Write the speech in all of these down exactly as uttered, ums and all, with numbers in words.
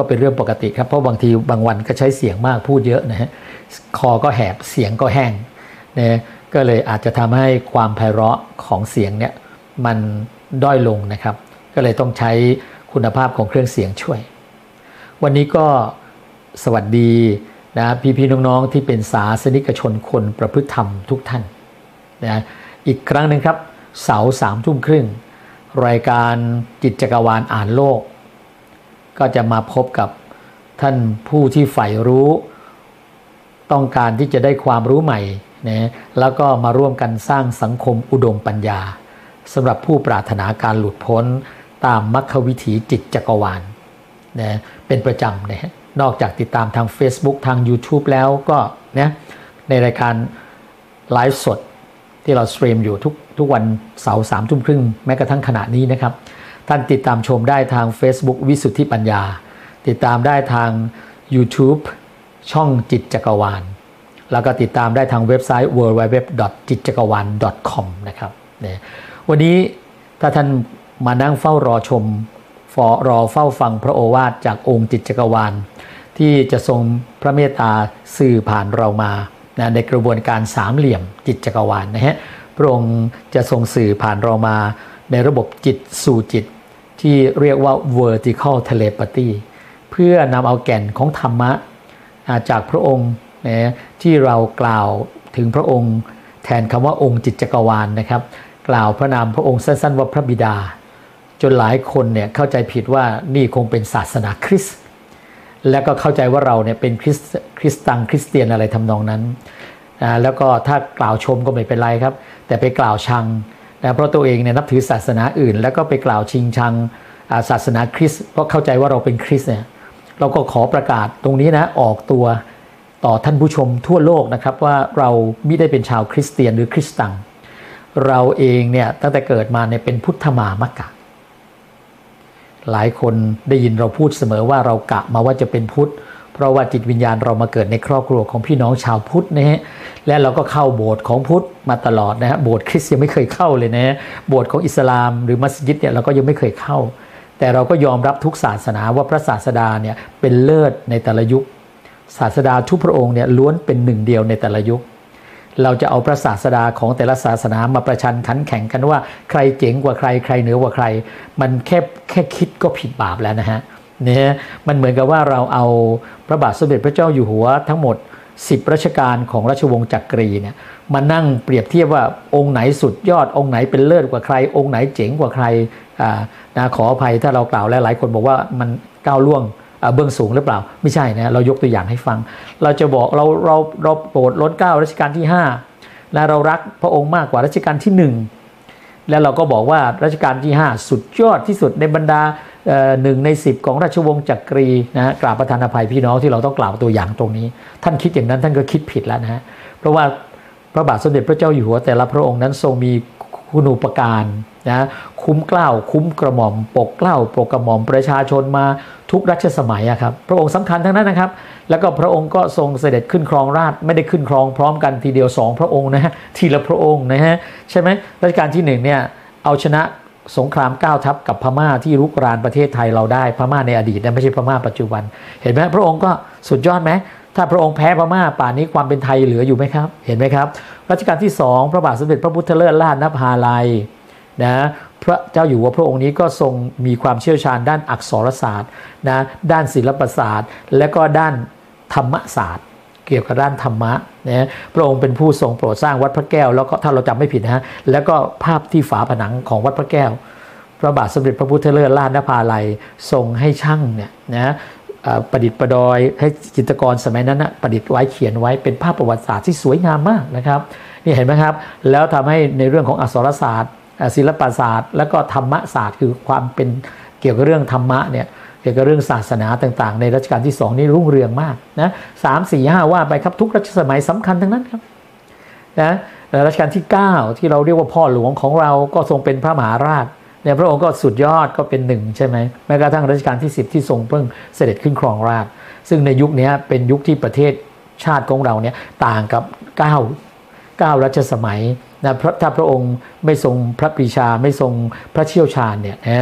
เป็นเรื่องปกติครับเพราะบางทีบางวันก็ใช้เสียงมากพูดเยอะนะฮะคอก็แหบเสียงก็แห้งนะก็เลยอาจจะทำให้ความไพเราะของเสียงเนี่ยมันด้อยลงนะครับก็เลยต้องใช้คุณภาพของเครื่องเสียงช่วยวันนี้ก็สวัสดีนะพี่ๆน้องๆที่เป็นศาสนิกชนคนประพฤติธรรมทุกท่านนะอีกครั้งหนึ่งครับเสาร์สามทุ่มครึ่งรายการจิตจักรวาลอ่านโลกก็จะมาพบกับท่านผู้ที่ใฝ่รู้ต้องการที่จะได้ความรู้ใหม่นะแล้วก็มาร่วมกันสร้างสังคมอุดมปัญญาสำหรับผู้ปรารถนาการหลุดพ้นตามมรรควิถีจิตจักรวาลนะเป็นประจำนะนอกจากติดตามทาง Facebook ทาง YouTube แล้วก็นะในรายการไลฟ์สดที่เราสตรีมอยู่ทุกทุกวันเสาร์สามทุ่มครึ่งแม้กระทั่งขณะนี้นะครับท่านติดตามชมได้ทาง Facebook วิสุทธิปัญญาติดตามได้ทาง YouTube ช่องจิตจักรวาลแล้วก็ติดตามได้ทางเว็บไซต์ ดับเบิลยู ดับเบิลยู ดับเบิลยู ดอท จิตจักรวาล ดอท คอม นะครับเนี่ยวันนี้ถ้าท่านมานั่งเฝ้ารอชมรอเฝ้าฟังพระโอวาทจากองค์จิตจักรวาลที่จะทรงพระเมตตาสื่อผ่านเรามานะในกระบวนการสามเหลี่ยมจิตจักรวาลนะฮะพระองค์จะทรงสื่อผ่านเรามาในระบบจิตสู่จิตที่เรียกว่า vertical telepathy เพื่อนำเอาแก่นของธรรมะจากพระองค์นะที่เรากล่าวถึงพระองค์แทนคำว่าองค์จิตจักรวาลนะครับกล่าวพระนามพระองค์สั้นๆว่าพระบิดาจนหลายคนเนี่ยเข้าใจผิดว่านี่คงเป็นศาสนาคริสต์แล้วก็เข้าใจว่าเราเนี่ยเป็นคริสคริสตังคริสเตียนอะไรทำนองนั้นนะแล้วก็ถ้ากล่าวชมก็ไม่เป็นไรครับแต่ไปกล่าวชังนะเพราะตัวเองเนี่ยนับถือศาสนาอื่นแล้วก็ไปกล่าวชิงชังศาสนาคริสต์เพราะเข้าใจว่าเราเป็นคริสต์เนี่ยเราก็ขอประกาศตรงนี้นะออกตัวต่อท่านผู้ชมทั่วโลกนะครับว่าเราไม่ได้เป็นชาวคริสเตียนหรือคริสตังเราเองเนี่ยตั้งแต่เกิดมาเนี่ยเป็นพุทธมามกะหลายคนได้ยินเราพูดเสมอว่าเรากะมาว่าจะเป็นพุทธเพราะว่าจิตวิญญาณเรามาเกิดในครอบครัวของพี่น้องชาวพุทธนะฮะและเราก็เข้าโบสถ์ของพุทธมาตลอดนะฮะโบสถ์คริสต์ยังไม่เคยเข้าเลยนะโบสถ์ของอิสลามหรือมัสยิดเนี่ยเราก็ยังไม่เคยเข้าแต่เราก็ยอมรับทุกศาสนาว่าพระศาสดาเนี่ยเป็นเลิศในแต่ละยุคศาสดาทุกพระองค์เนี่ยล้วนเป็นหนึ่งเดียวในแต่ละยุคเราจะเอาพระศาสดาของแต่ละศาสนามาประชันขันแข่งกันว่าใครเจ๋งกว่าใครใครเหนือกว่าใครมันแค่แค่คิดก็ผิดบาปแล้วนะฮะเนี่ยมันเหมือนกับว่าเราเอาพระบาทสมเด็จพระเจ้าอยู่หัวทั้งหมดสิบรัชกาลของราชวงศ์จักรีเนี่ยมานั่งเปรียบเทียบว่าองค์ไหนสุดยอดองค์ไหนเป็นเลิศกว่าใครองค์ไหนเจ๋งกว่าใครอ่านะขออภัยถ้าเรากล่าวแล้วหลายคนบอกว่ามันก้าวล่วงเบื้องสูงหรือเปล่าไม่ใช่นะเรายกตัวอย่างให้ฟังเราจะบอกเราเราเราโปรดล้นเกล้ารัชกาลที่ห้าและเรารักพระองค์มากกว่ารัชกาลที่หนึ่งแล้วเราก็บอกว่ารัชกาลที่ห้าสุดยอดที่สุดในบรรดาหนึ่งในสิบของราชวงศ์จักรีนะกราบประทานอภัยพี่น้องที่เราต้องกล่าวตัวอย่างตรงนี้ท่านคิดอย่างนั้นท่านก็คิดผิดแล้วนะฮะเพราะว่าพระบาทสมเด็จพระเจ้าอยู่หัวแต่ละพระองค์นั้นทรงมีคุณูปการนะคุ้มเกล้าคุ้มกระหม่อมปกเกล้าปกกระหม่อมประชาชนมาทุกรัชสมัยอะครับพระองค์สำคัญทั้งนั้นนะครับแล้วก็พระองค์ก็ทรงเสด็จขึ้นครองราชย์ไม่ได้ขึ้นครองพร้อมกันทีเดียวสองพระองค์นะฮะทีละพระองค์นะฮะใช่ไหมรัชกาลที่หนึ่งเนี่ยเอาชนะสงครามเก้าทัพกับพม่าที่รุกรานประเทศไทยเราได้พม่าในอดีตนะไม่ใช่พม่าปัจจุบันเห็นไหมพระองค์ก็สุดยอดไหมถ้าพระองค์แพ้พม่าป่านนี้ความเป็นไทยเหลืออยู่ไหมครับเห็นไหมครับรัชกาลที่สองพระบาทสมเด็จพระพุทธเลิศราชนภาลัยนะพระเจ้าอยู่หัวพระองค์นี้ก็ทรงมีความเชี่ยวชาญด้านอักษรศาสตร์นะด้านศิลปศาสตร์และก็ด้านธรรมศาสตร์เกี่ยวกับด้านธรรมะนะพระองค์เป็นผู้ทรงโปรดสร้างวัดพระแก้วแล้วก็ถ้าเราจำไม่ผิดนะฮะแล้วก็ภาพที่ฝาผนังของวัดพระแก้วพระบาทสมเด็จพระพุทธเลิศราชนภาลัยทรงให้ช่างเนี่ยนะประดิษฐ์ประดอยให้จิตรกรสมัยนั้นนะประดิษฐ์ไว้เขียนไว้เป็นภาพประวัติศาสตร์ที่สวยงามมากนะครับนี่เห็นไหมครับแล้วทำให้ในเรื่องของอักษรศาสตร์ศิลปศาสตร์และก็ธรรมศาสตร์คือความเป็นเกี่ยวกับเรื่องธรรมะเนี่ยเกี่ยวกับเรื่องศาสนาต่างๆในรัชกาลที่สองนี่รุ่งเรืองมากนะสามสี่ห้าว่าไปครับทุกรัชสมัยสำคัญทั้งนั้นครับนะรัชกาลที่เก้าที่เราเรียกว่าพ่อหลวงของเราก็ทรงเป็นพระมหาราชเนี่ยพระองค์ก็สุดยอดก็เป็นหนึ่งใช่ไหมแม้กระทั่งรัชกาลที่สิบที่ทรงเพิ่งเสด็จขึ้นครองราชย์ซึ่งในยุคนี้เป็นยุคที่ประเทศชาติของเราเนี่ยต่างกับเก้าเก้ารัชสมัยนะถ้าพระองค์ไม่ทรงพระปรีชาไม่ทรงพระเชี่ยวชาญเนี่ยนะ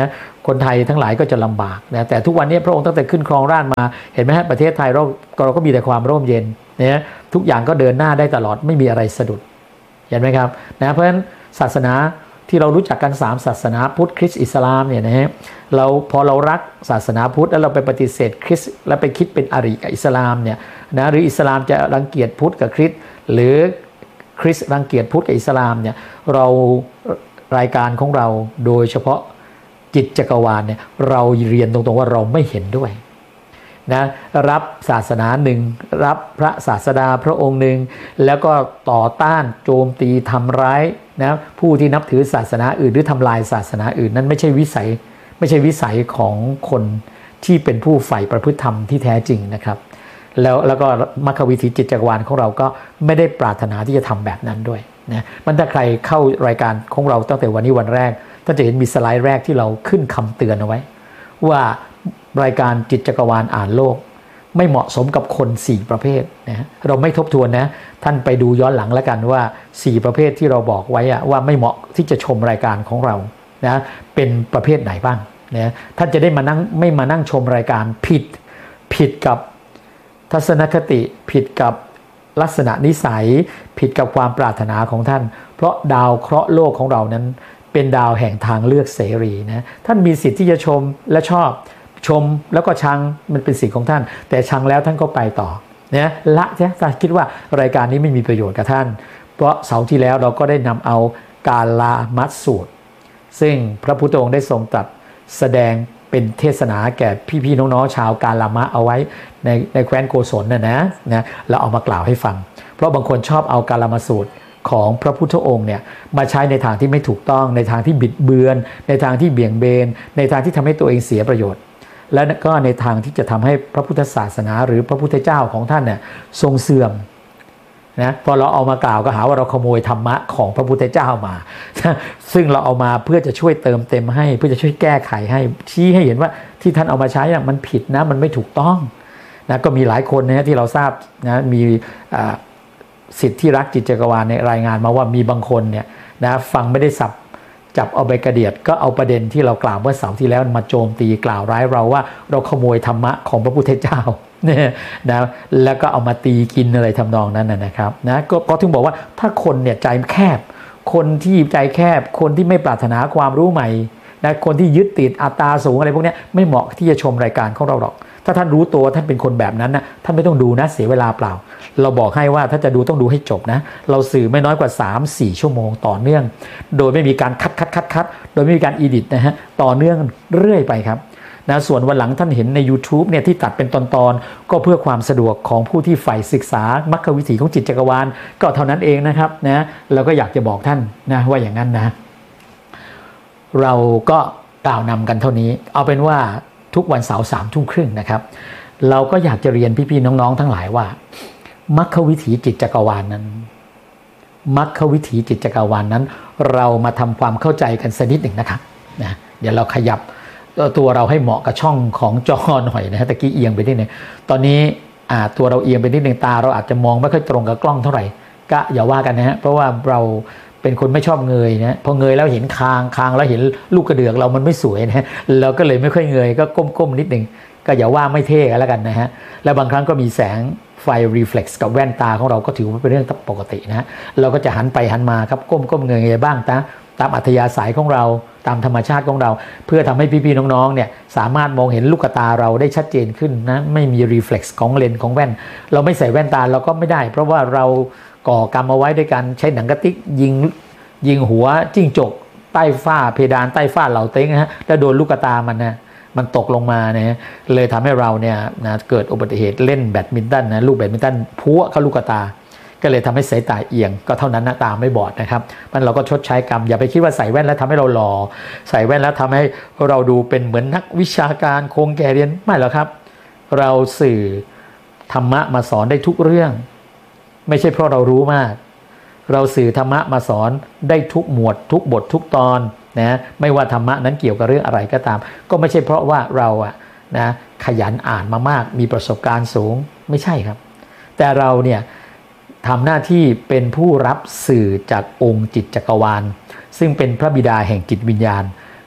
คนไทยทั้งหลายก็จะลำบากนะแต่ทุกวันนี้พระองค์ตั้งแต่ขึ้นครองราชย์มาเห็นไหมฮะประเทศไทยเราเราก็มีแต่ความร่มเย็นนะทุกอย่างก็เดินหน้าได้ตลอดไม่มีอะไรสะดุดเห็นไหมครับนะเพราะฉะนั้นศาสนาที่เรารู้จักกันสามศาสนาพุทธคริสต์อิสลามเนี่ยนะฮะเราพอเรารักศาสนาพุทธแล้วเราไปปฏิเสธคริสต์แล้วไปคิดเป็นอริกับอิสลามเนี่ยนะหรืออิสลามจะรังเกียจพุทธกับคริสต์หรือคริสต์รังเกียจพุทธกับอิสลามเนี่ยเรารายการของเราโดยเฉพาะจิตจักรวาลเนี่ยเราเรียนตรงๆว่าเราไม่เห็นด้วยนะรับศาสนาหนึ่งรับพระศาสดาพระองค์หนึ่งแล้วก็ต่อต้านโจมตีทำร้ายนะผู้ที่นับถือศาสนาอื่นหรือทำลายศาสนาอื่นนั้นไม่ใช่วิสัยไม่ใช่วิสัยของคนที่เป็นผู้ใฝ่ประพฤติธรรมที่แท้จริงนะครับแล้วแล้วก็มรรควิถีจิตจักรวาลของเราก็ไม่ได้ปรารถนาที่จะทำแบบนั้นด้วยนะมันถ้าใครเข้ารายการของเราตั้งแต่วันนี้วันแรกก็จะเห็นมีสไลด์แรกที่เราขึ้นคำเตือนเอาไว้ว่ารายการจิตจักรวาลอ่านโลกไม่เหมาะสมกับคนสี่ประเภทนะเราไม่ทบทวนนะท่านไปดูย้อนหลังแล้วกันว่าสี่ประเภทที่เราบอกไว้ว่าไม่เหมาะที่จะชมรายการของเรานะเป็นประเภทไหนบ้างนะท่านจะได้มานั่งไม่มานั่งชมรายการผิดผิดกับทัศนคติผิดกับลักษณะนิสัยผิดกับความปรารถนาของท่านเพราะดาวเคราะห์โลกของเรานั้นเป็นดาวแห่งทางเลือกเสรีนะท่านมีสิทธิ์ที่จะชมและชอบชมแล้วก็ชังมันเป็นสิทธิ์ของท่านแต่ชังแล้วท่านก็ไปต่อเนี่ยละใช่ถ้าคิดว่ารายการนี้ไม่มีประโยชน์กับท่านเพราะเสาร์ที่แล้วเราก็ได้นำเอากาลามัสสูตรซึ่งพระพุทธองค์ได้ทรงตรัสแสดงเป็นเทศนาแก่พี่ๆน้องๆชาวกาลามะเอาไว้ในในแคว้นโกศลน่ะนะนะเราเอามากล่าวให้ฟังเพราะบางคนชอบเอากาลามาสูตรของพระพุทธองค์เนี่ยมาใช้ในทางที่ไม่ถูกต้องในทางที่บิดเบือนในทางที่เบี่ยงเบนในทางที่ทำให้ตัวเองเสียประโยชน์และก็ในทางที่จะทำให้พระพุทธศาสนาหรือพระพุทธเจ้าของท่านเนี่ยทรงเสื่อมนะพอเราเอามากล่าวก็หาว่าเราขโมยธรรมะของพระพุทธเจ้ามาซึ่งเราเอามาเพื่อจะช่วยเติมเต็มให้เพื่อจะช่วยแก้ไขให้ชี้ให้เห็นว่าที่ท่านเอามาใช้มันผิดนะมันไม่ถูกต้องนะก็มีหลายคนนะที่เราทราบนะมีสิทธิ์ที่รักจิตจักรวาลในรายงานมาว่ามีบางคนเนี่ยนะฟังไม่ได้สับจับเอาใบกระเดียดก็เอาประเด็นที่เรากล่าวเมื่อเสาร์ที่แล้วมาโจมตีกล่าวร้ายเราว่าเราขโมยธรรมะของพระพุทธเจ้าเนี่ยนะแล้วก็เอามาตีกินอะไรทำนองนั้นนะครับนะก็ก็ถึงบอกว่าถ้าคนเนี่ยใจแคบคนที่ใจแคบคนที่ไม่ปรารถนาความรู้ใหม่นะคนที่ยึดติดอัตตาสูงอะไรพวกนี้ไม่เหมาะที่จะชมรายการของเราหรอกถ้าท่านรู้ตัวท่านเป็นคนแบบนั้นนะท่านไม่ต้องดูนะเสียเวลาเปล่าเราบอกให้ว่าถ้าจะดูต้องดูให้จบนะเราสื่อไม่น้อยกว่า สามถึงสี่ ชั่วโมงต่อเนื่องโดยไม่มีการคัดคัดคัดคัดโดยไม่มีการอีดิทนะฮะต่อเนื่องเรื่อยไปครับนะส่วนวันหลังท่านเห็นใน YouTube เนี่ยที่ตัดเป็นตอนๆก็เพื่อความสะดวกของผู้ที่ใฝ่ศึกษามรรควิถีของจิตจักรวาลก็เท่านั้นเองนะครับนะเราก็อยากจะบอกท่านนะว่าอย่างนั้นนะเราก็กล่าวนำกันเท่านี้เอาเป็นว่าทุกวันเสาร์สามทุ่มครึ่งนะครับเราก็อยากจะเรียนพี่ๆน้องๆทั้งหลายว่ามรรควิถีจิตจักรวาลนั้นมรรควิถีจิตจักรวาลนั้นเรามาทำความเข้าใจกันสักนิดหนึ่งนะครับนะเดี๋ยวเราขยับตัวเราให้เหมาะกับช่องของจอหน่อยนะฮะตะกี้เอียงไปนิดนึงตอนนี้อ่าตัวเราเอียงไปนิดนึงตาเราอาจจะมองไม่ค่อยตรงกับกล้องเท่าไหร่ก็อย่าว่ากันนะฮะเพราะว่าเราเป็นคนไม่ชอบเงยนะพอเงยแล้วเห็นคางคางแล้วเห็นลูกกระเดือกเรามันไม่สวยนะเราก็เลยไม่ค่อยเงยก็ก้มๆนิดนึงก็อย่าว่าไม่เท่กันแล้วกันนะฮะแล้วบางครั้งก็มีแสงไฟรีเฟล็กซ์กับแว่นตาของเราก็ถือว่าเป็นเรื่องปกตินะเราก็จะหันไปหันมาครับก้มก้มเงยบ้างนะตามอัธยาศัยของเราตามธรรมชาติของเราเพื่อทำให้พี่ๆน้องๆเนี่ยสามารถมองเห็นลูกตาเราได้ชัดเจนขึ้นนะไม่มีรีเฟล็กซ์ของเลนส์ของแว่นเราไม่ใส่แว่นตาเราก็ไม่ได้เพราะว่าเราก่อกรรมเอาไว้ด้วยการใช้หนังกระติกยิงยิงหัวจิ้งจกใต้ฝ้าเพดานใต้ฝ้าเหล่าเต็งนะฮะแล้วโดนลูกตามันนะมันตกลงมาเนี่ยเลยทำให้เราเนี่ยนะเกิดอุบัติเหตุเล่นแบดมินตันนะลูกแบดมินตันพัวเข้าลูกตาก็เลยทำให้สายตาเอียงก็เท่านั้นนะตาไม่บอดนะครับมันเราก็ชดใช้กรรมอย่าไปคิดว่าใส่แว่นแล้วทำให้เราหล่อใส่แว่นแล้วทำให้เราดูเป็นเหมือนนักวิชาการคงแก่เรียนไม่หรอกครับเราสื่อธรรมะมาสอนได้ทุกเรื่องไม่ใช่เพราะเรารู้มากเราสื่อธรรมะมาสอนได้ทุกหมวดทุกบททุกตอนนะไม่ว่าธรรมะนั้นเกี่ยวกับเรื่องอะไรก็ตามก็ไม่ใช่เพราะว่าเราอะนะขยันอ่านมามากมีประสบการณ์สูงไม่ใช่ครับแต่เราเนี่ยทำหน้าที่เป็นผู้รับสื่อจากองค์จิตจักรวาลซึ่งเป็นพระบิดาแห่งจิตวิญญาณ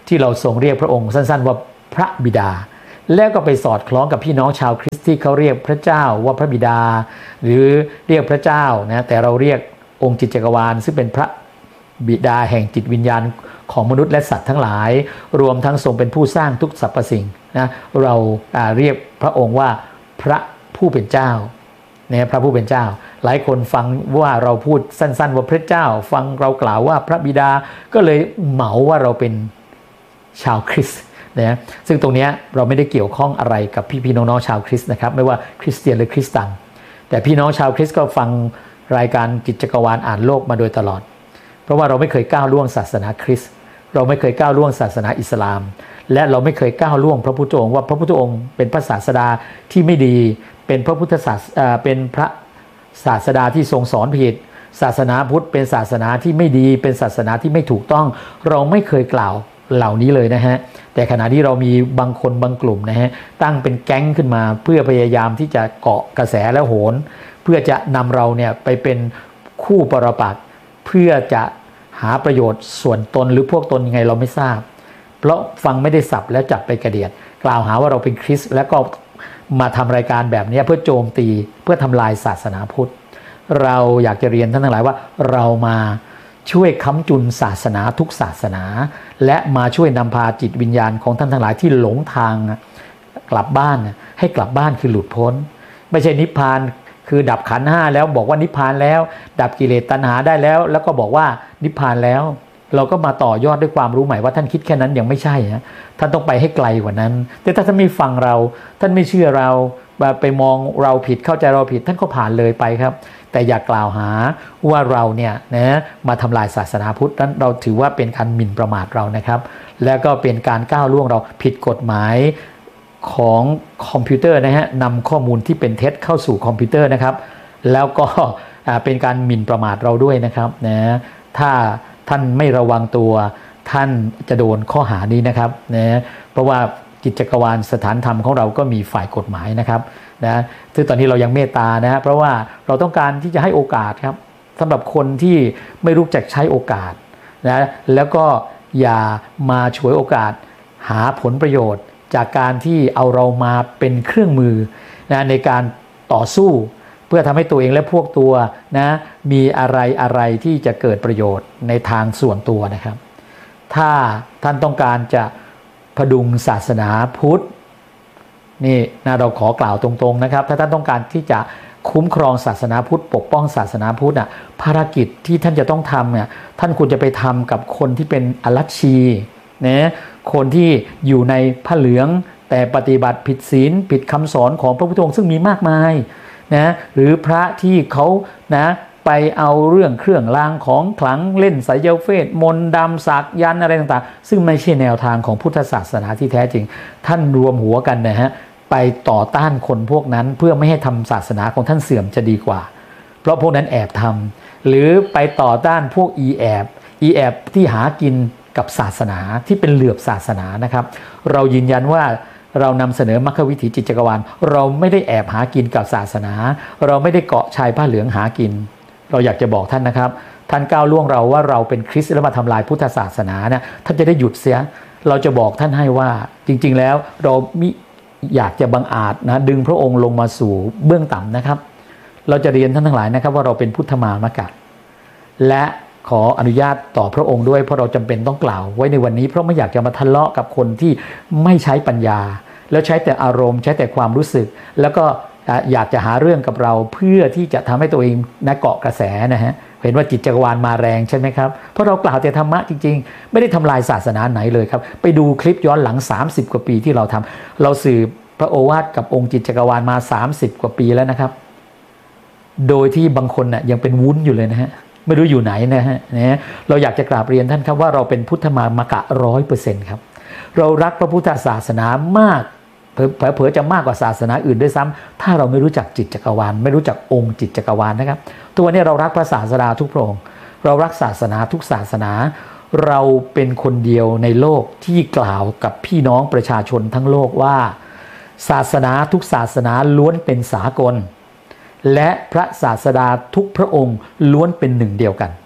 ที่เราทรงเรียกพระองค์สั้นๆว่าพระบิดาแล้วก็ไปสอดคล้องกับพี่น้องชาวคริสต์ที่เขาเรียกพระเจ้าว่าพระบิดาหรือเรียกพระเจ้านะแต่เราเรียกองค์จิตจักรวาลซึ่งเป็นพระบิดาแห่งจิตวิญญาณของมนุษย์และสัตว์ทั้งหลายรวมทั้งทรงเป็นผู้สร้างทุกสรรพสิ่งนะเราเรียกพระองค์ว่าพระผู้เป็นเจ้าเนี่ยพระผู้เป็นเจ้าหลายคนฟังว่าเราพูดสั้นๆว่าพระเจ้าฟังเรากล่าวว่าพระบิดาก็เลยเหมาว่าเราเป็นชาวคริสต์นะซึ่งตรงนี้เราไม่ได้เกี่ยวข้องอะไรกับพี่ๆน้องๆชาวคริสต์นะครับไม่ว่าคริสเตียนหรือคริสตังแต่พี่น้องชาวคริสต์ก็ฟังรายการจิตจักรวาลอ่านโลกมาโดยตลอดเพราะว่าเราไม่เคยก้าวล่วงศาสนาคริสต์เราไม่เคยก้าวล่วงศาสนาอิสลามและเราไม่เคยก้าวล่วงพระพุทธองค์ว่าพระพุทธองค์เป็นพระศาสดาที่ไม่ดีเป็นพระพุทธศาสเป็นพระศาสดาที่ทรงสอนผิดศาสนาพุทธเป็นศาสนาที่ไม่ดีเป็นศาสนาที่ไม่ถูกต้องเราไม่เคยกล่าวเหล่านี้เลยนะฮะแต่ขณะที่เรามีบางคนบางกลุ่มนะฮะตั้งเป็นแก๊งขึ้นมาเพื่อพยายามที่จะเกาะกระแสและโหนเพื่อจะนำเราเนี่ยไปเป็นคู่ปรปักษ์เพื่อจะหาประโยชน์ส่วนตนหรือพวกตนยังไงเราไม่ทราบเพราะฟังไม่ได้สับแล้วจับไปกระเดียดกล่าวหาว่าเราเป็นคริสต์แล้วก็มาทำรายการแบบนี้เพื่อโจมตีเพื่อทำลายศาสนาพุทธเราอยากจะเรียนท่านทั้งหลายว่าเรามาช่วยค้ำจุนศาสนาทุกศาสนาและมาช่วยนำพาจิตวิญญาณของท่านทั้งหลายที่หลงทางกลับบ้านให้กลับบ้านคือหลุดพ้นไม่ใช่นิพพานคือดับขันธ์ห้าแล้วบอกว่านิพพานแล้วดับกิเลสตัณหาได้แล้วแล้วก็บอกว่านิพพานแล้วเราก็มาต่อยอดด้วยความรู้ใหม่ว่าท่านคิดแค่นั้นยังไม่ใช่นะท่านต้องไปให้ไกลกว่านั้นแต่ถ้าท่านไม่ฟังเราท่านไม่เชื่อเราไปมองเราผิดเข้าใจเราผิดท่านก็ผ่านเลยไปครับแต่อย่ากล่าวหาว่าเราเนี่ยนะมาทำลายศาสนาพุทธนั้นเราถือว่าเป็นการหมิ่นประมาทเรานะครับแล้วก็เป็นการก้าวล่วงเราผิดกฎหมายของคอมพิวเตอร์นะฮะนำข้อมูลที่เป็นเท็จเข้าสู่คอมพิวเตอร์นะครับแล้วก็เป็นการหมิ่นประมาทเราด้วยนะครับนะถ้าท่านไม่ระวังตัวท่านจะโดนข้อหานี้นะครับนะเพราะว่าจิตจักรวาลสถานธรรมของเราก็มีฝ่ายกฎหมายนะครับนะซึ่งตอนนี้เรายังเมตตานะเพราะว่าเราต้องการที่จะให้โอกาสครับสำหรับคนที่ไม่รู้จักใช้โอกาสนะแล้วก็อย่ามาฉวยโอกาสหาผลประโยชน์จากการที่เอาเรามาเป็นเครื่องมือนะในการต่อสู้เพื่อทำให้ตัวเองและพวกตัวนะมีอะไรอะไรที่จะเกิดประโยชน์ในทางส่วนตัวนะครับถ้าท่านต้องการจะพดุงศาสนาพุทธนี่นะเราขอกล่าวตรงๆนะครับถ้าท่านต้องการที่จะคุ้มครองศาสนาพุทธปกป้องศาสนาพุทธอ่ะภารกิจที่ท่านจะต้องทำเนี่ยท่านควรจะไปทำกับคนที่เป็นอลัชชีนะคนที่อยู่ในผ้าเหลืองแต่ปฏิบัติผิดศีลผิดคำสอนของพระพุทธองค์ซึ่งมีมากมายนะหรือพระที่เขานะไปเอาเรื่องเครื่องรางของขลังเล่นไสยเวทมนต์ดำสักยันอะไรต่างๆซึ่งไม่ใช่แนวทางของพุทธศาสนาที่แท้จริงท่านรวมหัวกันนะฮะไปต่อต้านคนพวกนั้นเพื่อไม่ให้ทำศาสนาของท่านเสื่อมจะดีกว่าเพราะพวกนั้นแอบทำหรือไปต่อต้านพวกอีแอบอีแอบที่หากินกับศาสนาที่เป็นเหลือบศาสนานะครับเรายืนยันว่าเรานำเสนอมรรควิถีจิตจักรวาลเราไม่ได้แอบหากินกับศาสนาเราไม่ได้เกาะชายผ้าเหลืองหากินเราอยากจะบอกท่านนะครับท่านก้าวล่วงเราว่าเราเป็นคริสต์แล้วมาทำลายพุทธศาสนาเนี่ยท่านจะได้หยุดเสียเราจะบอกท่านให้ว่าจริงๆแล้วเรามิอยากจะบังอาจนะดึงพระองค์ลงมาสู่เบื้องต่ำนะครับเราจะเรียนท่านทั้งหลายนะครับว่าเราเป็นพุทธมามกะและขออนุญาตต่อพระองค์ด้วยเพราะเราจำเป็นต้องกล่าวไว้ในวันนี้เพราะไม่อยากจะมาทะเลาะกับคนที่ไม่ใช้ปัญญาแล้วใช้แต่อารมณ์ใช้แต่ความรู้สึกแล้วก็อยากจะหาเรื่องกับเราเพื่อที่จะทำให้ตัวเองนะเกาะกระแสนะฮะเห็นว่าจิตจักรวาลมาแรงใช่ไหมครับเพราะเรากล่าวแต่ธรรมะจริงๆไม่ได้ทำลายศาสนาไหนเลยครับไปดูคลิปย้อนหลังสามสิบกว่าปีที่เราทำเราสื่อพระโอวาทกับองค์จิตจักรวาลมาสามสิบกว่าปีแล้วนะครับโดยที่บางคนน่ะยังเป็นวุ้นอยู่เลยนะฮะไม่รู้อยู่ไหนนะฮะนะเราอยากจะกราบเรียนท่านครับว่าเราเป็นพุทธมามกะร้อยเปอร์เซ็นต์ครับเรารักพระพุทธศาสนามากเผลอๆจะมากกว่าศาสนาอื่นด้วยซ้ำถ้าเราไม่รู้จักจิตจักรวาลไม่รู้จักองค์จิตจักรวาลนะครับตัวนี้เรารักพระศาสดาทุกพระองค์เรารักศาสนาทุกศาสนาเราเป็นคนเดียวในโลกที่กล่าวกับพี่น้องประชาชนทั้งโลกว่าศาสนาทุกศาสนาล้วนเป็นสากลและพระศาสดาทุกพระองค์ล้วนเป็นหนึ่งเดียวกัน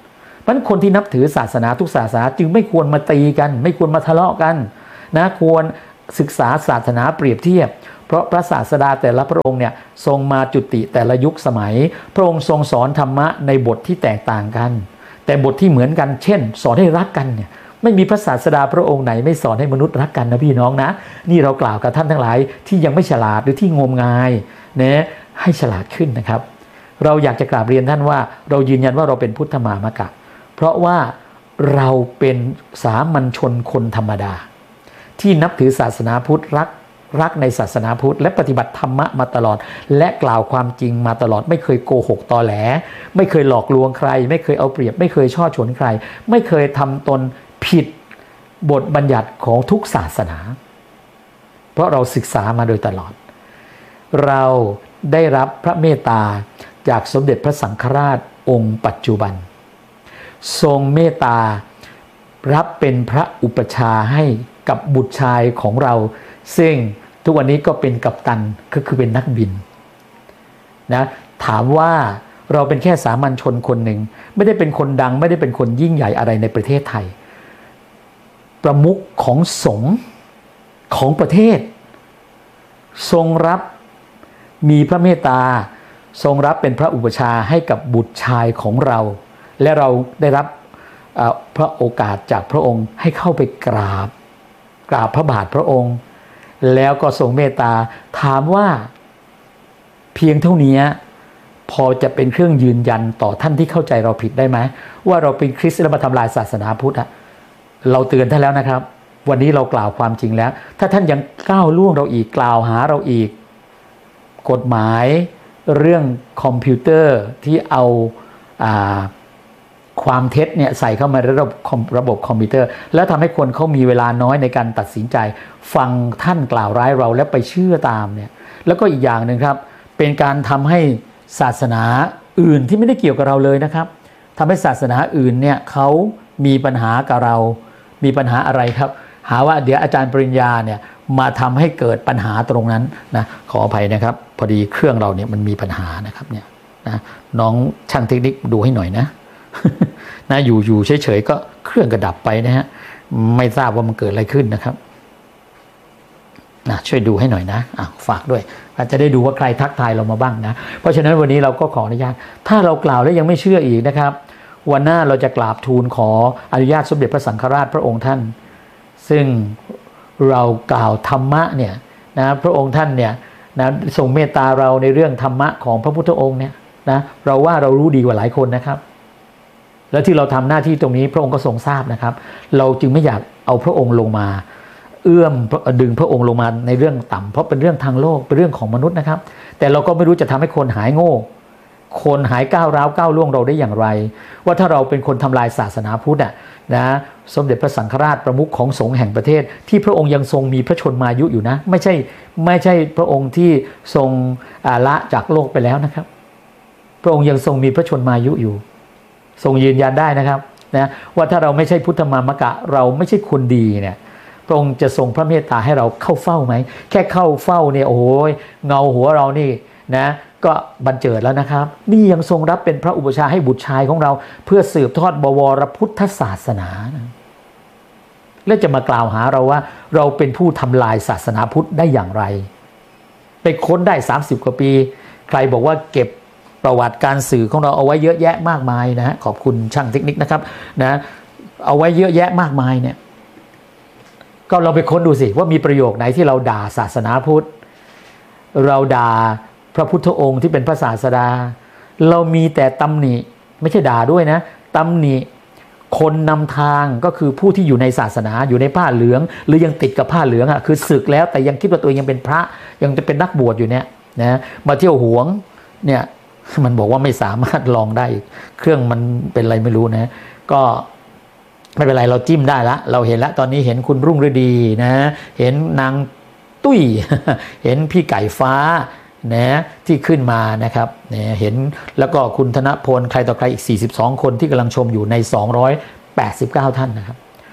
เพราะฉะนั้นคนที่นับถือศาสนาทุกศาสนาจึงไม่ควรมาตีกันไม่ควรมาทะเลาะกันนะควรศึกษาศาสนาเปรียบเทียบเพราะพระศาสดาแต่ละพระองค์เนี่ยทรงมาจุติแต่ละยุคสมัยพระองค์ทรงสอนธรรมะในบทที่แตกต่างกันแต่บทที่เหมือนกันเช่นสอนให้รักกันเนี่ยไม่มีพระศาสดาพระองค์ไหนไม่สอนให้มนุษย์รักกันนะพี่น้องนะนี่เรากล่าวกับท่านทั้งหลายที่ยังไม่ฉลาดหรือที่งมงายนะให้ฉลาดขึ้นนะครับเราอยากจะกราบเรียนท่านว่าเรายืนยันว่าเราเป็นพุทธมามกะเพราะว่าเราเป็นสามัญชนคนธรรมดาที่นับถือศาสนาพุทธรักรักในศาสนาพุทธและปฏิบัติธรรมะมาตลอดและกล่าวความจริงมาตลอดไม่เคยโกหกตอแหลไม่เคยหลอกลวงใครไม่เคยเอาเปรียบไม่เคยช่อฉนใครไม่เคยทำตนผิดบทบัญญัติของทุกศาสนาเพราะเราศึกษามาโดยตลอดเราได้รับพระเมตตาจากสมเด็จพระสังฆราชองค์ปัจจุบันทรงเมตตารับเป็นพระอุปชาให้กับบุตรชายของเราซึ่งทุกวันนี้ก็เป็นกัปตันก็คือเป็นนักบินนะถามว่าเราเป็นแค่สามัญชนคนหนึ่งไม่ได้เป็นคนดังไม่ได้เป็นคนยิ่งใหญ่อะไรในประเทศไทยประมุขของสงฆ์ของประเทศทรงรับมีพระเมตตาทรงรับเป็นพระอุปชาให้กับบุตรชายของเราและเราได้รับพระโอกาสจากพระองค์ให้เข้าไปกราบกราบพระบาทพระองค์แล้วก็ทรงเมตตาถามว่าเพียงเท่านี้พอจะเป็นเครื่องยืนยันต่อท่านที่เข้าใจเราผิดได้ไหมว่าเราเป็นคริสต์แล้วมาทำลายศาสนาพุทธอะเราเตือนท่านแล้วนะครับวันนี้เรากล่าวความจริงแล้วถ้าท่านยังก้าวล่วงเราอีกกล่าวหาเราอีกกฎหมายเรื่องคอมพิวเตอร์ที่เอาอ่าความเท็จเนี่ยใส่เข้ามาในระบบระบบคอมพิวเตอร์แล้วทำให้คนเขามีเวลาน้อยในการตัดสินใจฟังท่านกล่าวร้ายเราแล้วไปเชื่อตามเนี่ยแล้วก็อีกอย่างหนึ่งครับเป็นการทำให้ศาสนาอื่นที่ไม่ได้เกี่ยวกับเราเลยนะครับทำให้ศาสนาอื่นเนี่ยเขามีปัญหากับเรามีปัญหาอะไรครับหาว่าเดี๋ยวอาจารย์ปริญญาเนี่ยมาทำให้เกิดปัญหาตรงนั้นนะขออภัยนะครับพอดีเครื่องเราเนี่ยมันมีปัญหานะครับเนี่ยนะน้องช่างเทคนิคดูให้หน่อยนะนะอยู่อยู่เฉยๆก็เครื่องกระดับไปนะฮะไม่ทราบว่ามันเกิดอะไรขึ้นนะครับนะช่วยดูให้หน่อยนะอ่ะฝากด้วยอาจจะได้ดูว่าใครทักทายเรามาบ้างนะเพราะฉะนั้นวันนี้เราก็ขออนุญาตถ้าเรากล่าวแล้วยังไม่เชื่ออีกนะครับวันหน้าเราจะกราบทูลขออนุญาตสมเด็จพระสังฆราชพระองค์ท่านซึ่งเรากล่าวธรรมะเนี่ยนะพระองค์ท่านเนี่ยนะทรงเมตตาเราในเรื่องธรรมะของพระพุทธองค์เนี่ยนะเราว่าเรารู้ดีกว่าหลายคนนะครับแล้วที่เราทำหน้าที่ตรงนี้พระองค์ก็ทรงทราบนะครับเราจึงไม่อยากเอาพระองค์ลงมาเอื้อมดึงพระองค์ลงมาในเรื่องต่ำเพราะเป็นเรื่องทางโลกเป็นเรื่องของมนุษย์นะครับแต่เราก็ไม่รู้จะทำให้คนหายโง่คนหายก้าวร้าวก้าวล่วงเราได้อย่างไรว่าถ้าเราเป็นคนทำลายศาสนาพุทธอ่ะนะสมเด็จพระสังฆราชประมุขของสงฆ์แห่งประเทศที่พระองค์ยังทรงมีพระชนมายุอยู่นะไม่ใช่ไม่ใช่พระองค์ที่ทรงละจากโลกไปแล้วนะครับพระองค์ยังทรงมีพระชนมายุอยู่ทรงยืนยันได้นะครับนะว่าถ้าเราไม่ใช่พุทธมามกะเราไม่ใช่คนดีเนี่ยพระองค์จะทรงพระเมตตาให้เราเข้าเฝ้าไหมแค่เข้าเฝ้าเนี่ยโอ้ยเงาหัวเรานี่นะก็บันเจิดแล้วนะครับนี่ยังทรงรับเป็นพระอุปชาให้บุตรชายของเราเพื่อสืบทอดบวรพุทธศาสนานะและจะมากล่าวหาเราว่าเราเป็นผู้ทำลายศาสนาพุทธได้อย่างไรไปค้นได้สามสิบกว่าปีใครบอกว่าเก็บประวัติการสื่อของเราเอาไว้เยอะแยะมากมายนะฮะขอบคุณช่างเทคนิคนะครับนะเอาไว้เยอะแยะมากมายเนี่ยก็เราไปค้นดูสิว่ามีประโยคไหนที่เราด่าศาสนาพุทธเราด่าพระพุทธองค์ที่เป็นพระศาสดาเรามีแต่ตำหนิไม่ใช่ด่าด้วยนะตำหนิคนนำทางก็คือผู้ที่อยู่ในศาสนาอยู่ในผ้าเหลืองหรือยังติดกับผ้าเหลืองอ่ะคือศึกแล้วแต่ยังคิดว่าตัวเองยังเป็นพระยังจะเป็นนักบวชอยู่เนี่ยนะมาเที่ยวหวงเนี่ยมันบอกว่าไม่สามารถลองได้เครื่องมันเป็นอะไรไม่รู้นะก็ไม่เป็นไรเราจิ้มได้ละเราเห็นแล้วตอนนี้เห็นคุณรุ่งฤดีนะเห็นนางตุ้ยเห็นพี่ไก่ฟ้านะที่ขึ้นมานะครับเนี่ยเห็นแล้วก็คุณธนพลใครต่อใครอีกสี่สิบสองคนที่กำลังชมอยู่ในสองร้อยแปดสิบเก้าท่านนะครับ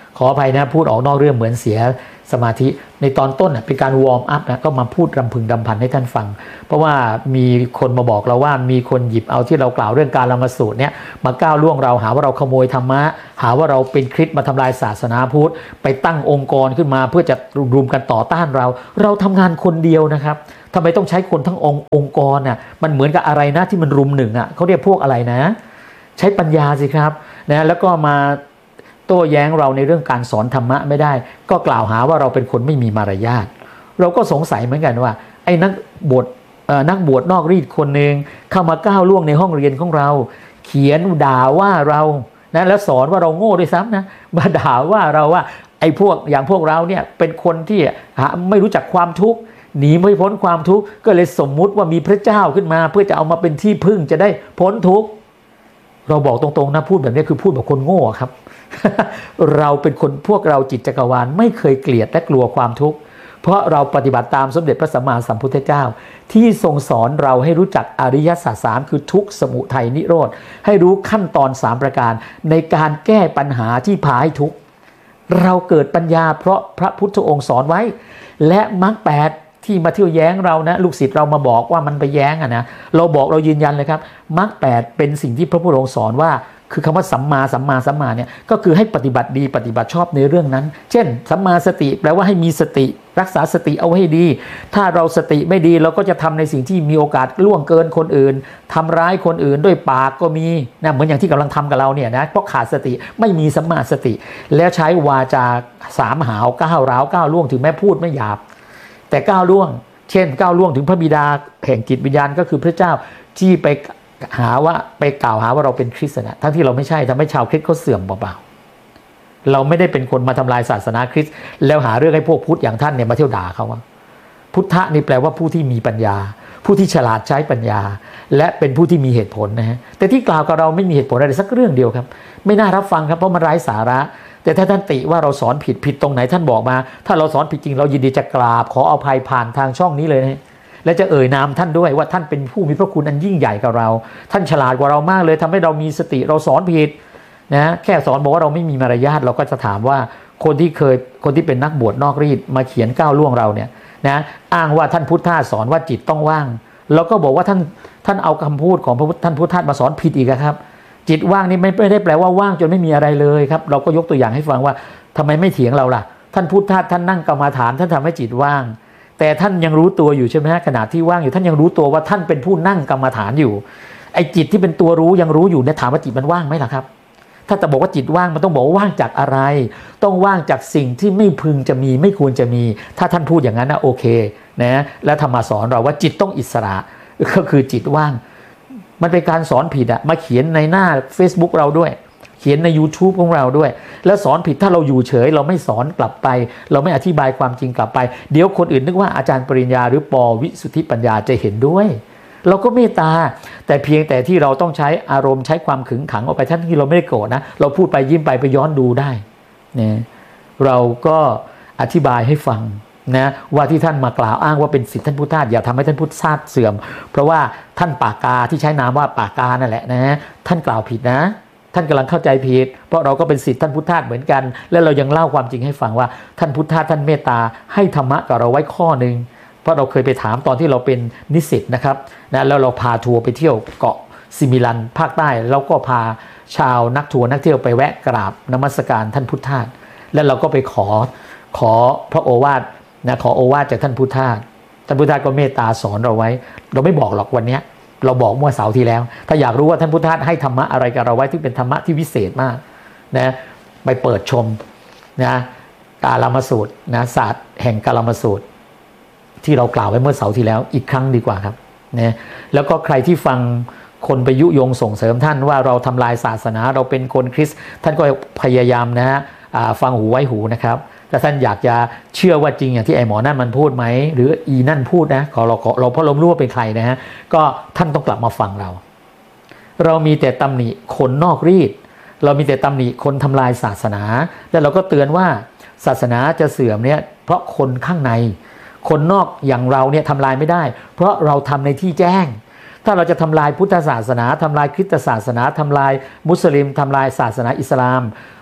ขออภัยนะพูดออกนอกเรื่องเหมือนเสียสมาธิในตอนต้นเป็นการวอร์มอัพนะก็มาพูดรำพึงรำพันให้ท่านฟังเพราะว่ามีคนมาบอกเราว่ามีคนหยิบเอาที่เรากล่าวเรื่องการละมาสูตรเนี่ยมาก้าวล่วงเราหาว่าเราขโมยธรรมะหาว่าเราเป็นคริสต์มาทำลายศาสนาพุทธไปตั้งองค์กรขึ้นมาเพื่อจะรุมกันต่อต้านเราเราทำงานคนเดียวนะครับทำไมต้องใช้คนทั้งองค์องค์กรน่ะมันเหมือนกับอะไรนะที่มันรุมหนึ่งอ่ะเขาเรียกพวกอะไรนะใช้ปัญญาสิครับนะแล้วก็มาโต้แย้งเราในเรื่องการสอนธรรมะไม่ได้ก็กล่าวหาว่าเราเป็นคนไม่มีมารยาทเราก็สงสัยเหมือนกันว่าไอ้นักบวชนักบวชนอกรีดคนหนึ่งเข้ามาก้าวล่วงในห้องเรียนของเราเขียนด่าว่าเรานะแล้วสอนว่าเราโง่ด้วยซ้ำนะมาด่าว่าเราว่าไอ้พวกอย่างพวกเราเนี่ยเป็นคนที่ไม่รู้จักความทุกข์หนีไม่พ้นความทุกข์ก็เลยสมมุติว่ามีพระเจ้าขึ้นมาเพื่อจะเอามาเป็นที่พึ่งจะได้พ้นทุกข์เราบอกตรงๆนะพูดแบบนี้คือพูดแบบคนโง่ครับ เราเป็นคนพวกเราจิตจักรวาลไม่เคยเกลียดและกลัวความทุกข์เพราะเราปฏิบัติตามสมเด็จพระสัมมาสัมพุทธเจ้าที่ทรงสอนเราให้รู้จักอริยสัจสามคือทุกข์สมุทัยนิโรธให้รู้ขั้นตอนสามประการในการแก้ปัญหาที่พาให้ทุกข์เราเกิดปัญญาเพราะพระพุทธองค์สอนไว้และมรรคแปดที่มาเที่ยวแย้งเรานะลูกศิษย์เรามาบอกว่ามันไปแย้งอะนะเราบอกเรายืนยันเลยครับมรรคแปดเป็นสิ่งที่พระพุทธองค์สอนว่าคือคำว่าสัมมาสัมมาสัมมาเนี่ยก็คือให้ปฏิบัติดีปฏิบัติชอบในเรื่องนั้นเช่นสัมมาสติแปลว่าให้มีสติรักษาสติเอาไว้ให้ดีถ้าเราสติไม่ดีเราก็จะทำในสิ่งที่มีโอกาสล่วงเกินคนอื่นทำร้ายคนอื่นด้วยปากก็มีนะเหมือนอย่างที่กำลังทำกับเราเนี่ยนะเพราะขาดสติไม่มีสัมมาสติแล้วใช้วาจาสามหาวก้าวร้าวก้าวล่วงถึงแม้พูดไม่หยาบแต่ก้าวล่วงเช่นก้าวล่วงถึงพระบิดาแห่งจิตวิญญาณก็คือพระเจ้าที่ไปหาว่าไปกล่าวหาว่าเราเป็นคริสต์นะทั้งที่เราไม่ใช่ทำให้ชาวคริสต์เขาเสื่อมเปล่าๆเราไม่ได้เป็นคนมาทำลายศาสนาคริสต์แล้วหาเรื่องให้พวกพุทธอย่างท่านเนี่ยมาเที่ยวด่าเขาว่าพุทธะนี่แปลว่าผู้ที่มีปัญญาผู้ที่ฉลาดใช้ปัญญาและเป็นผู้ที่มีเหตุผลนะฮะแต่ที่กล่าวกับเราไม่มีเหตุผลอะไรสักเรื่องเดียวครับไม่น่ารับฟังครับเพราะมันไร้สาระแต่ถ้าท่านติว่าเราสอนผิดผิดตรงไหนท่านบอกมาถ้าเราสอนผิดจริงเรายินดีจะกราบขออภัยผ่านทางช่องนี้เลยนะและจะเอ่ยนามท่านด้วยว่าท่านเป็นผู้มีพระคุณอันยิ่งใหญ่กับเราท่านฉลาดกว่าเรามากเลยทำให้เรามีสติเราสอนผิดนะแค่สอนบอกว่าเราไม่มีมารยาทเราก็จะถามว่าคนที่เคยคนที่เป็นนักบวชนอกรีดมาเขียนก้าวล่วงเราเนี่ยนะอ้างว่าท่านพุทธทาสสอนว่าจิตต้องว่างแล้วก็บอกว่าท่านท่านเอาคำพูดของพระท่านพุทธทาสมาสอนผิดอีกครับจิตว่างนี่ไม่ได้แปลว่าว่างจนไม่มีอะไรเลยครับเราก็ยกตัวอย่างให้ฟังว่าทำไมไม่เถียงเราล่ะท่านพุทธทาสท่านนั่งกรรมฐานท่านทำให้จิตว่างแต่ท่านยังรู้ตัวอยู่ใช่ไหมฮะขณะที่ว่างอยู่ท่านยังรู้ตัวว่าท่านเป็นผู้นั่งกรรมฐานอยู่ไอ้จิตที่เป็นตัวรู้ยังรู้อยู่เนี่ยถามว่าจิตมันว่างไหมล่ะครับถ้าจะบอกว่าจิตว่างมันต้องบอกว่าว่างจากอะไรต้องว่างจากสิ่งที่ไม่พึงจะมีไม่ควรจะมีถ้าท่านพูดอย่างนั้นนะโอเคนะแล้วธรรมะสอนเราว่าจิตต้องอิสระก็คือจิตว่างมันเป็นการสอนผิดอะมาเขียนในหน้า Facebook เราด้วยเขียนใน YouTube ของเราด้วยแล้วสอนผิดถ้าเราอยู่เฉยเราไม่สอนกลับไปเราไม่อธิบายความจริงกลับไปเดี๋ยวคนอื่นนึกว่าอาจารย์ปริญญาหรือปวิสุทธิปัญญาจะเห็นด้วยเราก็เมตตาแต่เพียงแต่ที่เราต้องใช้อารมณ์ใช้ความขึงขังออกไปท่านที่เราไม่ได้โกรธนะเราพูดไปยิ้มไปไปย้อนดูได้เนี่ยเราก็อธิบายให้ฟังนะว่าที่ท่านมากล่าวอ้างว่าเป็นศิษย์ท่านพุทธทาสอย่าทำให้ท่านพุทธทาสเสื่อมเพราะว่าท่านปากกาที่ใช้นามว่าปากกานั่นแหละนะท่านกล่าวผิดนะท่านกำลังเข้าใจผิดเพราะเราก็เป็นศิษย์ท่านพุทธทาสเหมือนกันและเรายังเล่าความจริงให้ฟังว่าท่านพุทธทาสท่านเมตตาให้ธรรมะกับเราไว้ข้อนึงเพราะเราเคยไปถามตอนที่เราเป็นนิสิตนะครับนะแล้วเราพาทัวร์ไปเที่ยวเกาะซิมิลันภาคใต้แล้วก็พาชาวนักทัวร์นักเที่ยวไปแวะกราบนมัสการท่านพุทธทาสแล้วเราก็ไปขอขอพระโอวาทนะขอโอวาทจากท่านพุทธทาสท่านพุทธทาสก็เมตตาสอนเราไว้เราไม่บอกหรอกวันนี้เราบอกเมื่อเสาร์ที่แล้วถ้าอยากรู้ว่าท่านพุทธทาสให้ธรรมะอะไรกับเราไว้ที่เป็นธรรมะที่วิเศษมากนะไปเปิดชมนะกาลามสูตรนะศาสตร์แห่งกาลามสูตรที่เรากล่าวไว้เมื่อเสาร์ที่แล้วอีกครั้งดีกว่าครับนะแล้วก็ใครที่ฟังคนไปยุยงส่งเสริมท่านว่าเราทำลายศาสนาเราเป็นคนคริสต์ท่านก็พยายามนะฮะฟังหูไว้หูนะครับถ้าท่านอยากจะเชื่อว่าจริงอย่างที่ไอ้หมอนั่นมันพูดไหมหรืออีนั่นพูดนะขอเราเราเพราะเรารู้ว่าเป็นใครนะฮะก็ท่านต้องกลับมาฟังเราเรามีแต่ตำหนิคนนอกรีดเรามีแต่ตำหนิคนทำลายศาสนาแล้วเราก็เตือนว่าศาสนาจะเสื่อมเนี่ยเพราะคนข้างในคนนอกอย่างเราเนี่ยทำลายไม่ได้เพราะเราทำในที่แจ้งถ้าเราจะทำลายพุทธศาสนาทำลายคริสตศาสนาทำลายมุสลิมทำลายศาสนาอิสลาม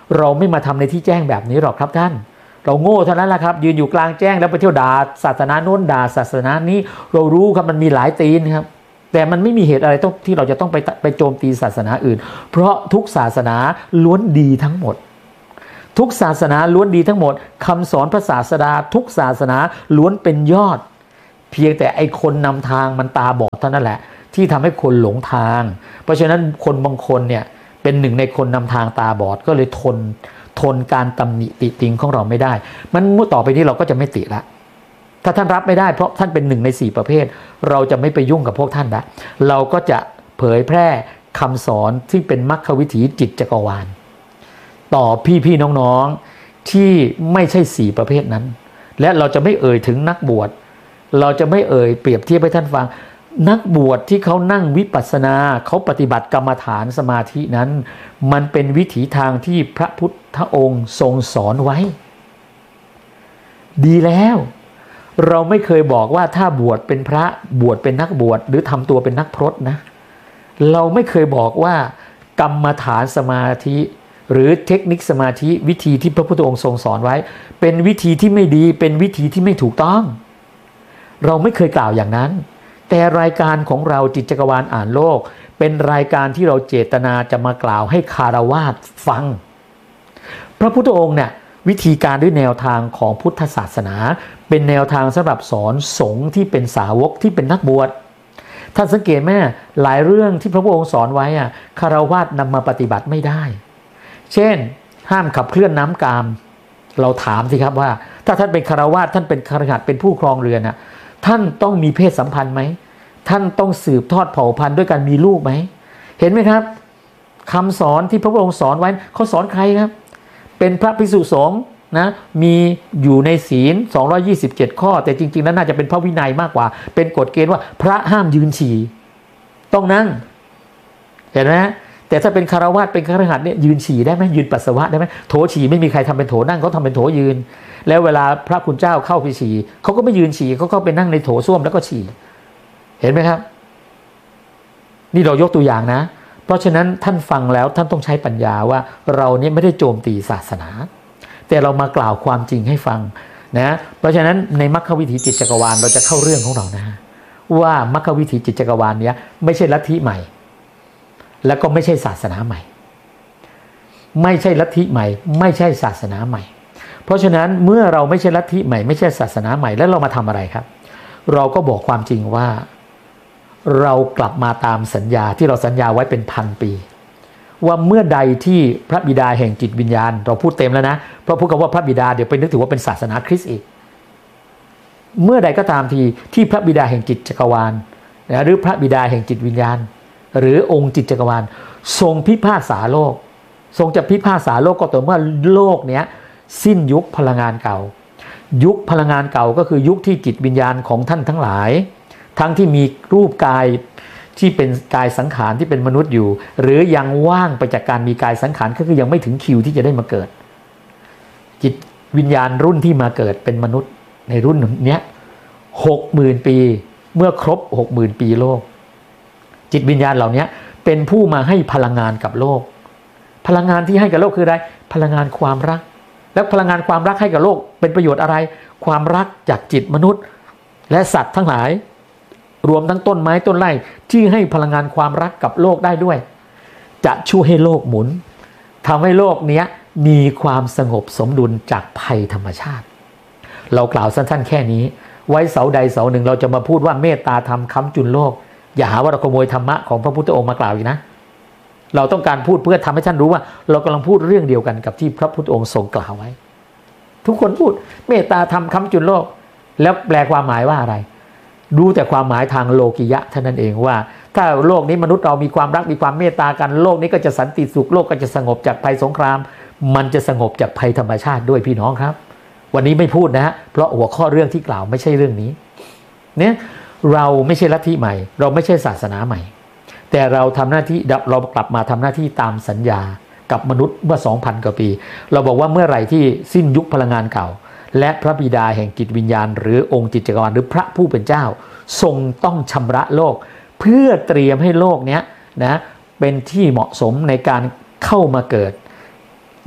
เราไม่มาทำในที่แจ้งแบบนี้หรอกครับท่านเราโง่เท่านั้นแหละครับยืนอยู่กลางแจ้งแล้วไปเที่ยวด่าศาสนาโน้นด่าศาสนานี้เรารู้ครับมันมีหลายตีนครับแต่มันไม่มีเหตุอะไรต้องที่เราจะต้องไปไปโจมตีศาสนาอื่นเพราะทุกศาสนาล้วนดีทั้งหมดทุกศาสนาล้วนดีทั้งหมดคำสอนพระศาสดาทุกศาสนาล้วนเป็นยอดเพียงแต่ไอ้คนนำทางมันตาบอดเท่านั้นแหละที่ทำให้คนหลงทางเพราะฉะนั้นคนบางคนเนี่ยเป็นหนึ่งในคนนำทางตาบอดก็เลยทนทนการตำหนิติติงของเราไม่ได้มันเมื่อต่อไปนี้เราก็จะไม่ติละถ้าท่านรับไม่ได้เพราะท่านเป็นหนึ่งในสี่ประเภทเราจะไม่ไปยุ่งกับพวกท่านละเราก็จะเผยแพร่คำสอนที่เป็นมรรควิถีจิตจักรวาลต่อพี่ๆน้องๆที่ไม่ใช่สี่ประเภทนั้นและเราจะไม่เอ่ยถึงนักบวชเราจะไม่เอ่ยเปรียบเทียบให้ท่านฟังนักบวชที่เขานั่งวิปัสสนาเขาปฏิบัติกรรมฐานสมาธินั้นมันเป็นวิถีทางที่พระพุทธองค์ทรงสอนไว้ดีแล้วเราไม่เคยบอกว่าถ้าบวชเป็นพระบวชเป็นนักบวชหรือทำตัวเป็นนักพรตนะเราไม่เคยบอกว่ากรรมฐานสมาธิหรือเทคนิคสมาธิวิธีที่พระพุทธองค์ทรงสอนไว้เป็นวิธีที่ไม่ดีเป็นวิธีที่ไม่ถูกต้องเราไม่เคยกล่าวอย่างนั้นแต่รายการของเราจิตจักรวาลอ่านโลกเป็นรายการที่เราเจตนาจะมากล่าวให้คารวาสฟังพระพุทธองค์เนี่ยวิธีการด้วยแนวทางของพุทธศาสนาเป็นแนวทางสำหรับสอนสงฆ์ที่เป็นสาวกที่เป็นนักบวชท่านสังเกตไหมหลายเรื่องที่พระพุทธองค์สอนไว้อ่ะคารวาสนำมาปฏิบัติไม่ได้เช่นห้ามขับเคลื่อนน้ำกามเราถามสิครับว่าถ้าท่านเป็นคารวาสท่านเป็นคฤหัสถ์เป็นผู้ครองเรือนน่ะท่านต้องมีเพศสัมพันธ์ไหมท่านต้องสืบทอดเผ่าพันธุ์ด้วยการมีลูกไหมเห็นไหมครับคำสอนที่พระพุทธองค์สอนไว้เขาสอนใครครับเป็นพระภิกษุสงฆ์นะมีอยู่ในศีลสองร้อยยี่สิบเจ็ดข้อแต่จริงๆแล้วน่าจะเป็นพระวินัยมากกว่าเป็นกฎเกณฑ์ว่าพระห้ามยืนฉี่ต้องนั่งเห็นไหมแต่ถ้าเป็นคารวาสเป็นคฤหัสถ์เนี่ยยืนฉี่ได้ไหมยืนปัสสาวะได้ไหมโถฉี่ไม่มีใครทำเป็นโถนั่งเขาทำเป็นโถยืนแล้วเวลาพระคุณเจ้าเข้าไปฉี่เขาก็ไม่ยืนฉี่เขาก็ไปนั่งในโถส้วมแล้วก็ฉี่เห็นไหมครับนี่เรายกตัวอย่างนะเพราะฉะนั้นท่านฟังแล้วท่านต้องใช้ปัญญาว่าเราเนี่ยไม่ได้โจมตีศาสนาแต่เรามากล่าวความจริงให้ฟังนะเพราะฉะนั้นในมรรควิถีจิตจักรวาลเราจะเข้าเรื่องของเรานะว่ามรรควิถีจิตจักรวาลเนี้ยไม่ใช่ลัทธิใหม่แล้วก็ไม่ใช่ศาสนาใหม่ไม่ใช่ลัทธิใหม่ไม่ใช่ศาสนาใหม่เพราะฉะนั้นเมื่อเราไม่ใช่ลัทธิใหม่ไม่ใช่ศาสนาใหม่แล้วเรามาทำอะไรครับเราก็บอกความจริงว่าเรากลับมาตามสัญญาที่เราสัญญาไว้เป็นพันปีว่าเมื่อใดที่พระบิดาแห่งจิตวิญญาณเราพูดเต็มแล้วนะเพราะพูดคำว่าพระบิดาเดี๋ยวไปนึกถึงว่าเป็นศาสนาคริสต์อีกเมื่อใดก็ตามทีที่พระบิดาแห่งจิตจักรวาลหรือพระบิดาแห่งจิตวิญญาณหรือองค์จิตจักรวาลทรงพิพากษาโลกทรงจะพิพากษาโลกก็ต่อเมื่อโลกเนี้ยสิ้นยุคพลังงานเก่ายุคพลังงานเก่าก็คือยุคที่จิตวิญญาณของท่านทั้งหลายทั้งที่มีรูปกายที่เป็นกายสังขารที่เป็นมนุษย์อยู่หรือยังว่างไปจากการมีกายสังขารก็คือยังไม่ถึงคิวที่จะได้มาเกิดจิตวิญญาณรุ่นที่มาเกิดเป็นมนุษย์ในรุ่นเนี้ยหกหมื่นปีเมื่อครบหกหมื่นปีโลกจิตวิญญาณเหล่านี้เป็นผู้มาให้พลังงานกับโลกพลังงานที่ให้กับโลกคืออะไรพลังงานความรักแล้วพลังงานความรักให้กับโลกเป็นประโยชน์อะไรความรักจากจิตมนุษย์และสัตว์ทั้งหลายรวมทั้งต้นไม้ต้นไร่ที่ให้พลังงานความรักกับโลกได้ด้วยจะช่วยให้โลกหมุนทำให้โลกนี้มีความสงบสมดุลจากภัยธรรมชาติเรากล่าวสั้นๆแค่นี้ไว้เสาใดเสาหนึ่งเราจะมาพูดว่าเมตตาธรรมค้ำจุนโลกอย่าหาว่าเราขโมยธรรมะของพระพุทธองค์มากล่าวอีกนะเราต้องการพูดเพื่อทำให้ท่านรู้ว่าเรากำลังพูดเรื่องเดียวกันกับที่พระพุทธองค์ทรงกล่าวไว้ทุกคนพูดเมตตาธรรมค้ำจุนโลกแล้วแปลความหมายว่าอะไรดูแต่ความหมายทางโลกิยะเท่านั้นเองว่าถ้าโลกนี้มนุษย์เรามีความรักมีความเมตตากันโลกนี้ก็จะสันติสุขโลกก็จะสงบจากภัยสงครามมันจะสงบจากภัยธรรมชาติด้วยพี่น้องครับวันนี้ไม่พูดนะฮะเพราะหัวข้อเรื่องที่กล่าวไม่ใช่เรื่องนี้เนี่ยเราไม่ใช่ลัทธิใหม่เราไม่ใช่ศาสนาใหม่แต่เราทำหน้าที่เรากลับมาทำหน้าที่ตามสัญญากับมนุษย์เมื่อ สองพัน กว่าปีเราบอกว่าเมื่อไหร่ที่สิ้นยุคพลังงานเก่าและพระบิดาแห่งจิตวิญญาณหรือองค์จิตจักรวาลหรือพระผู้เป็นเจ้าทรงต้องชำระโลกเพื่อเตรียมให้โลกเนี้ยนะเป็นที่เหมาะสมในการเข้ามาเกิด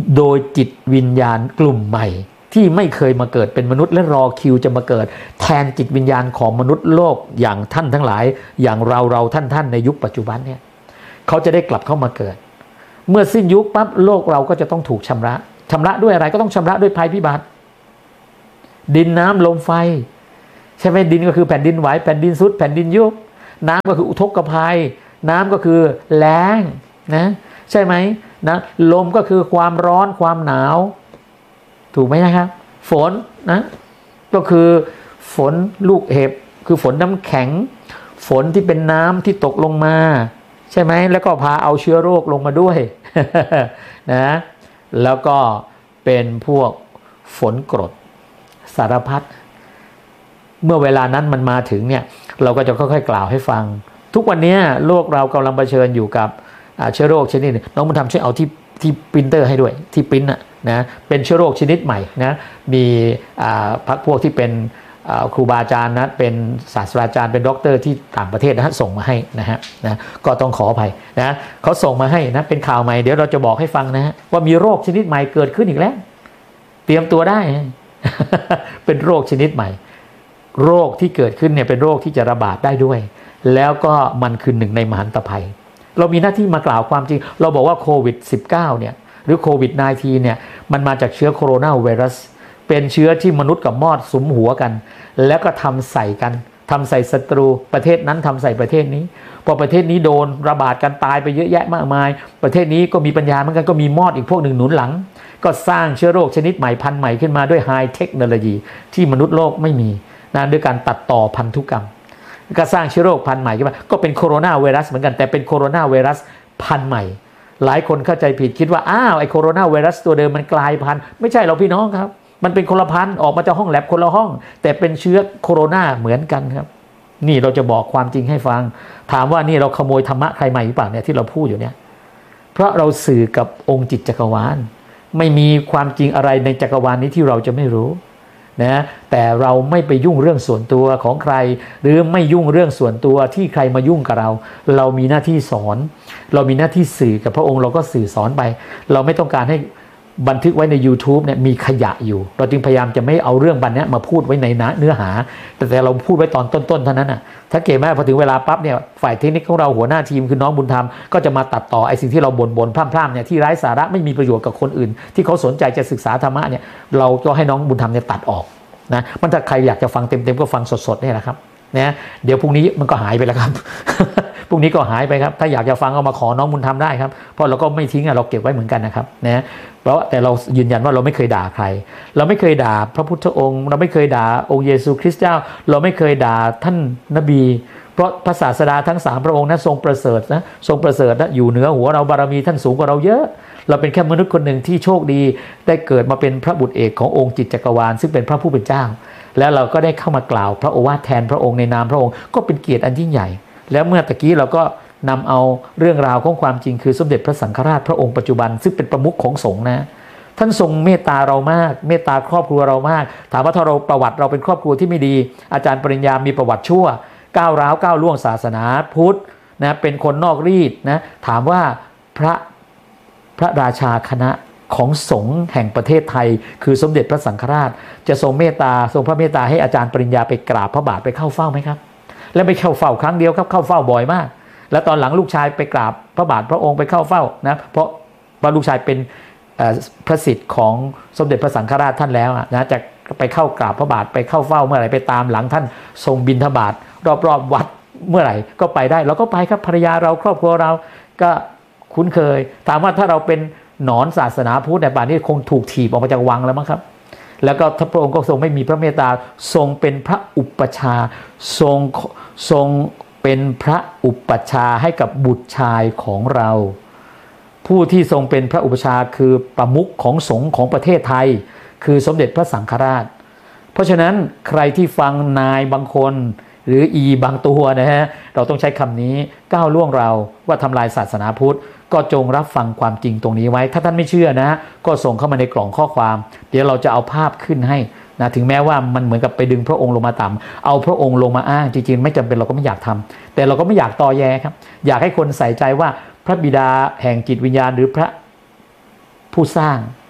โดยจิตวิญญาณกลุ่มใหม่ที่ไม่เคยมาเกิดเป็นมนุษย์และรอคิวจะมาเกิดแทนจิตวิญญาณของมนุษย์โลกอย่างท่านทั้งหลายอย่างเราเราท่านท่านในยุคปัจจุบันเนี่ยเขาจะได้กลับเข้ามาเกิดเมื่อสิ้นยุคปั๊บโลกเราก็จะต้องถูกชำระชำระด้วยอะไรก็ต้องชำระด้วยภัยพิบัติดินน้ำลมไฟใช่ไหมดินก็คือแผ่นดินไหวแผ่นดินทรุดแผ่นดินยุบน้ำก็คืออุทกภัยน้ำก็คือแล้งนะใช่ไหมนะลมก็คือความร้อนความหนาวถูกไหมนะครับฝนนะก็คือฝนลูกเห็บคือฝนน้ำแข็งฝนที่เป็นน้ำที่ตกลงมาใช่ไหมแล้วก็พาเอาเชื้อโรคลงมาด้วย นะแล้วก็เป็นพวกฝนกรดสารพัดเมื่อเวลานั้นมันมาถึงเนี่ยเราก็จะค่อยๆกล่าวให้ฟังทุกวันนี้โลกเรากำลังเผชิญอยู่กับเชื้อโรคชนิดนึงน้องบุญธรรมช่วยเอาที่ที่ปรินเตอร์ให้ด้วยที่ปริ้นนะนะเป็นเชื้อโรคชนิดใหม่นะมีพักพวกที่เป็นครูบาอาจารย์นะเป็นศาสตราจารย์เป็นด็อกเตอร์ที่ต่างประเทศนะฮะส่งมาให้นะฮะนะก็ต้องขออภัยนะเขาส่งมาให้นะเป็นข่าวใหม่เดี๋ยวเราจะบอกให้ฟังนะฮะว่ามีโรคชนิดใหม่เกิดขึ้นอีกแล้วเตรียมตัวได้ เป็นโรคชนิดใหม่โรคที่เกิดขึ้นเนี่ยเป็นโรคที่จะระบาดได้ด้วยแล้วก็มันคือหนึ่งในมหันตภัยเรามีหน้าที่มากล่าวความจริงเราบอกว่าโควิด สิบเก้า เนี่ยหรือโควิด สิบเก้า เนี่ยมันมาจากเชื้อโคโรนาไวรัสเป็นเชื้อที่มนุษย์กับมอดสุมหัวกันแล้วก็ทำใส่กันทำใส่ศัตรูประเทศนั้นทำใส่ประเทศนี้พอประเทศนี้โดนระบาดกันตายไปเยอะแยะมากมายประเทศนี้ก็มีปัญญาเหมือนกันก็มีมอดอีกพวกหนึ่งหนุนหลังก็สร้างเชื้อโรคชนิดใหม่พันธุ์ใหม่ขึ้นมาด้วยไฮเทคโนโลยีที่มนุษย์โลกไม่มีนะด้วยการตัดต่อพันธุกรรมก็สร้างเชื้อโรคพันธุ์ใหม่ขึ้นมาก็เป็นโคโรนาไวรัสเหมือนกันแต่เป็นโคโรนาไวรัสพันธุ์ใหม่หลายคนเข้าใจผิดคิดว่าอ้าวไอโคโรนาไวรัสตัวเดิมมันกลายพันธุ์ไม่ใช่หรอกพี่น้องครับมันเป็นคนละพันธุ์ออกมาจากห้องแลบคนละห้องแต่เป็นเชื้อโคโรนาเหมือนกันครับนี่เราจะบอกความจริงให้ฟังถามว่านี่เราขโมยธรรมะใครมาหรือเปล่าเนี่ยที่เราพูดอยู่เนี่ยเพราะเราสื่อกับองค์จิตจักรวาลไม่มีความจริงอะไรในจักรวาลนี้ที่เราจะไม่รู้นะแต่เราไม่ไปยุ่งเรื่องส่วนตัวของใครหรือไม่ยุ่งเรื่องส่วนตัวที่ใครมายุ่งกับเราเรามีหน้าที่สอนเรามีหน้าที่สื่อกับพระองค์เราก็สื่อสอนไปเราไม่ต้องการให้บันทึกไว้ใน YouTube เนี่ยมีขยะอยู่เราจึงพยายามจะไม่เอาเรื่องบันนี้มาพูดไว้ในเนื้อหาแต่แต่เราพูดไว้ตอนต้นๆเท่านั้นน่ะถ้าเก๋แม่พอถึงเวลาปั๊บเนี่ยฝ่ายเทคนิคของเราหัวหน้าทีมคือน้องบุญธรรมก็จะมาตัดต่อไอ้สิ่งที่เราบ่นๆพร่ำๆเนี่ยที่ไร้สาระไม่มีประโยชน์กับคนอื่นที่เขาสนใจจะศึกษาธรรมะเนี่ยเราก็ให้น้องบุญธรรมเนี่ยตัดออกนะมันถ้าใครอยากจะฟังเต็มๆก็ฟังสดๆนี่แหละครับนะเดี๋ยวพรุ่งนี้มันก็หายไปแล้วครับ พรุ่งนี้ก็หายไปครับถ้าอยากจะฟังเอามาขอน้องบุญธรรมได้ครับเพราะเราก็ไม่ทิ้งเราเก็บไว้เหมือนกันนะครับนะเพราะแต่เรายืนยันว่าเราไม่เคยด่าใครเราไม่เคยด่าพระพุทธองค์เราไม่เคยด่าองค์เยซูคริสต์เจ้าเราไม่เคยด่าท่านนบีเพราะพระศาสดาทั้งสามพระองค์นั้นทรงประเสริฐนะทรงประเสริฐนะอยู่เหนือหัวเราบารมีท่านสูงกว่าเราเยอะเราเป็นแค่มนุษย์คนหนึ่งที่โชคดีได้เกิดมาเป็นพระบุตรเอกขององค์จิตจักรวาลซึ่งเป็นพระผู้เป็นเจ้าแล้วเราก็ได้เข้ามากล่าวพระโอวาทแทนพระองค์ในนามพระองค์ก็เป็นเกียรติอันยิ่งใหญ่แล้วเมื่อตะกี้เราก็นำเอาเรื่องราวของความจริงคือสมเด็จพระสังฆราชพระองค์ปัจจุบันซึ่งเป็นประมุขของสงฆ์นะท่านทรงเมตตาเรามากเมตตาครอบครัวเรามากถามว่าถ้าเราประวัติเราเป็นครอบครัวที่ไม่ดีอาจารย์ปริญญามีประวัติชั่วก้าวร้าวก้าวล่วงศาสนาพุทธนะเป็นคนนอกรีดนะถามว่าพระพระราชาคณะของสงฆ์แห่งประเทศไทยคือสมเด็จพระสังฆราชจะทรงเมตตาทรงพระเมตตาให้อาจารย์ปริญญาไปกราบพระบาทไปเข้าเฝ้าไหมครับและไปเข้าเฝ้าครั้งเดียวครับเข้าเฝ้าบ่อยมากแล้วตอนหลังลูกชายไปกราบพระบาทพระองค์ไปเข้าเฝ้านะเพราะว่าลูกชายเป็นพระศิษย์ของสมเด็จพระสังฆราชท่านแล้วนะจะไปเข้ากราบพระบาทไปเข้าเฝ้าเมื่อไหร่ไปตามหลังท่านทรงบิณฑบาตรอบๆวัดเมื่อไหร่ก็ไปได้เราก็ไปครับภรรยาเราครอบครัวเราก็คุ้นเคยถามว่าถ้าเราเป็นหนอนศาสนาพุทธในป่านนี้คงถูกถีบออกมาจากวังแล้วมั้งครับแล้วก็พระองค์ก็ทรงไม่มีพระเมตตาทรงเป็นพระอุปชาทรงทรงเป็นพระอุปชาให้กับบุตรชายของเราผู้ที่ทรงเป็นพระอุปชาคือประมุขของสงฆ์ของประเทศไทยคือสมเด็จพระสังฆราชเพราะฉะนั้นใครที่ฟังนายบางคนหรืออีบางตัวนะฮะเราต้องใช้คำนี้ก้าวล่วงเราว่าทำลายศาสนาพุทธก็จงรับฟังความจริงตรงนี้ไว้ถ้าท่านไม่เชื่อนะก็ส่งเข้ามาในกล่องข้อความเดี๋ยวเราจะเอาภาพขึ้นให้นะถึงแม้ว่ามันเหมือนกับไปดึงพระองค์ลงมาต่ำเอาพระองค์ลงมาอ้างจริงๆไม่จำเป็นเราก็ไม่อยากทำแต่เราก็ไม่อยากตอแยครับอยากให้คนใส่ใจว่าพระบิดาแห่งจิตวิญญาณหรือพระผู้สร้าง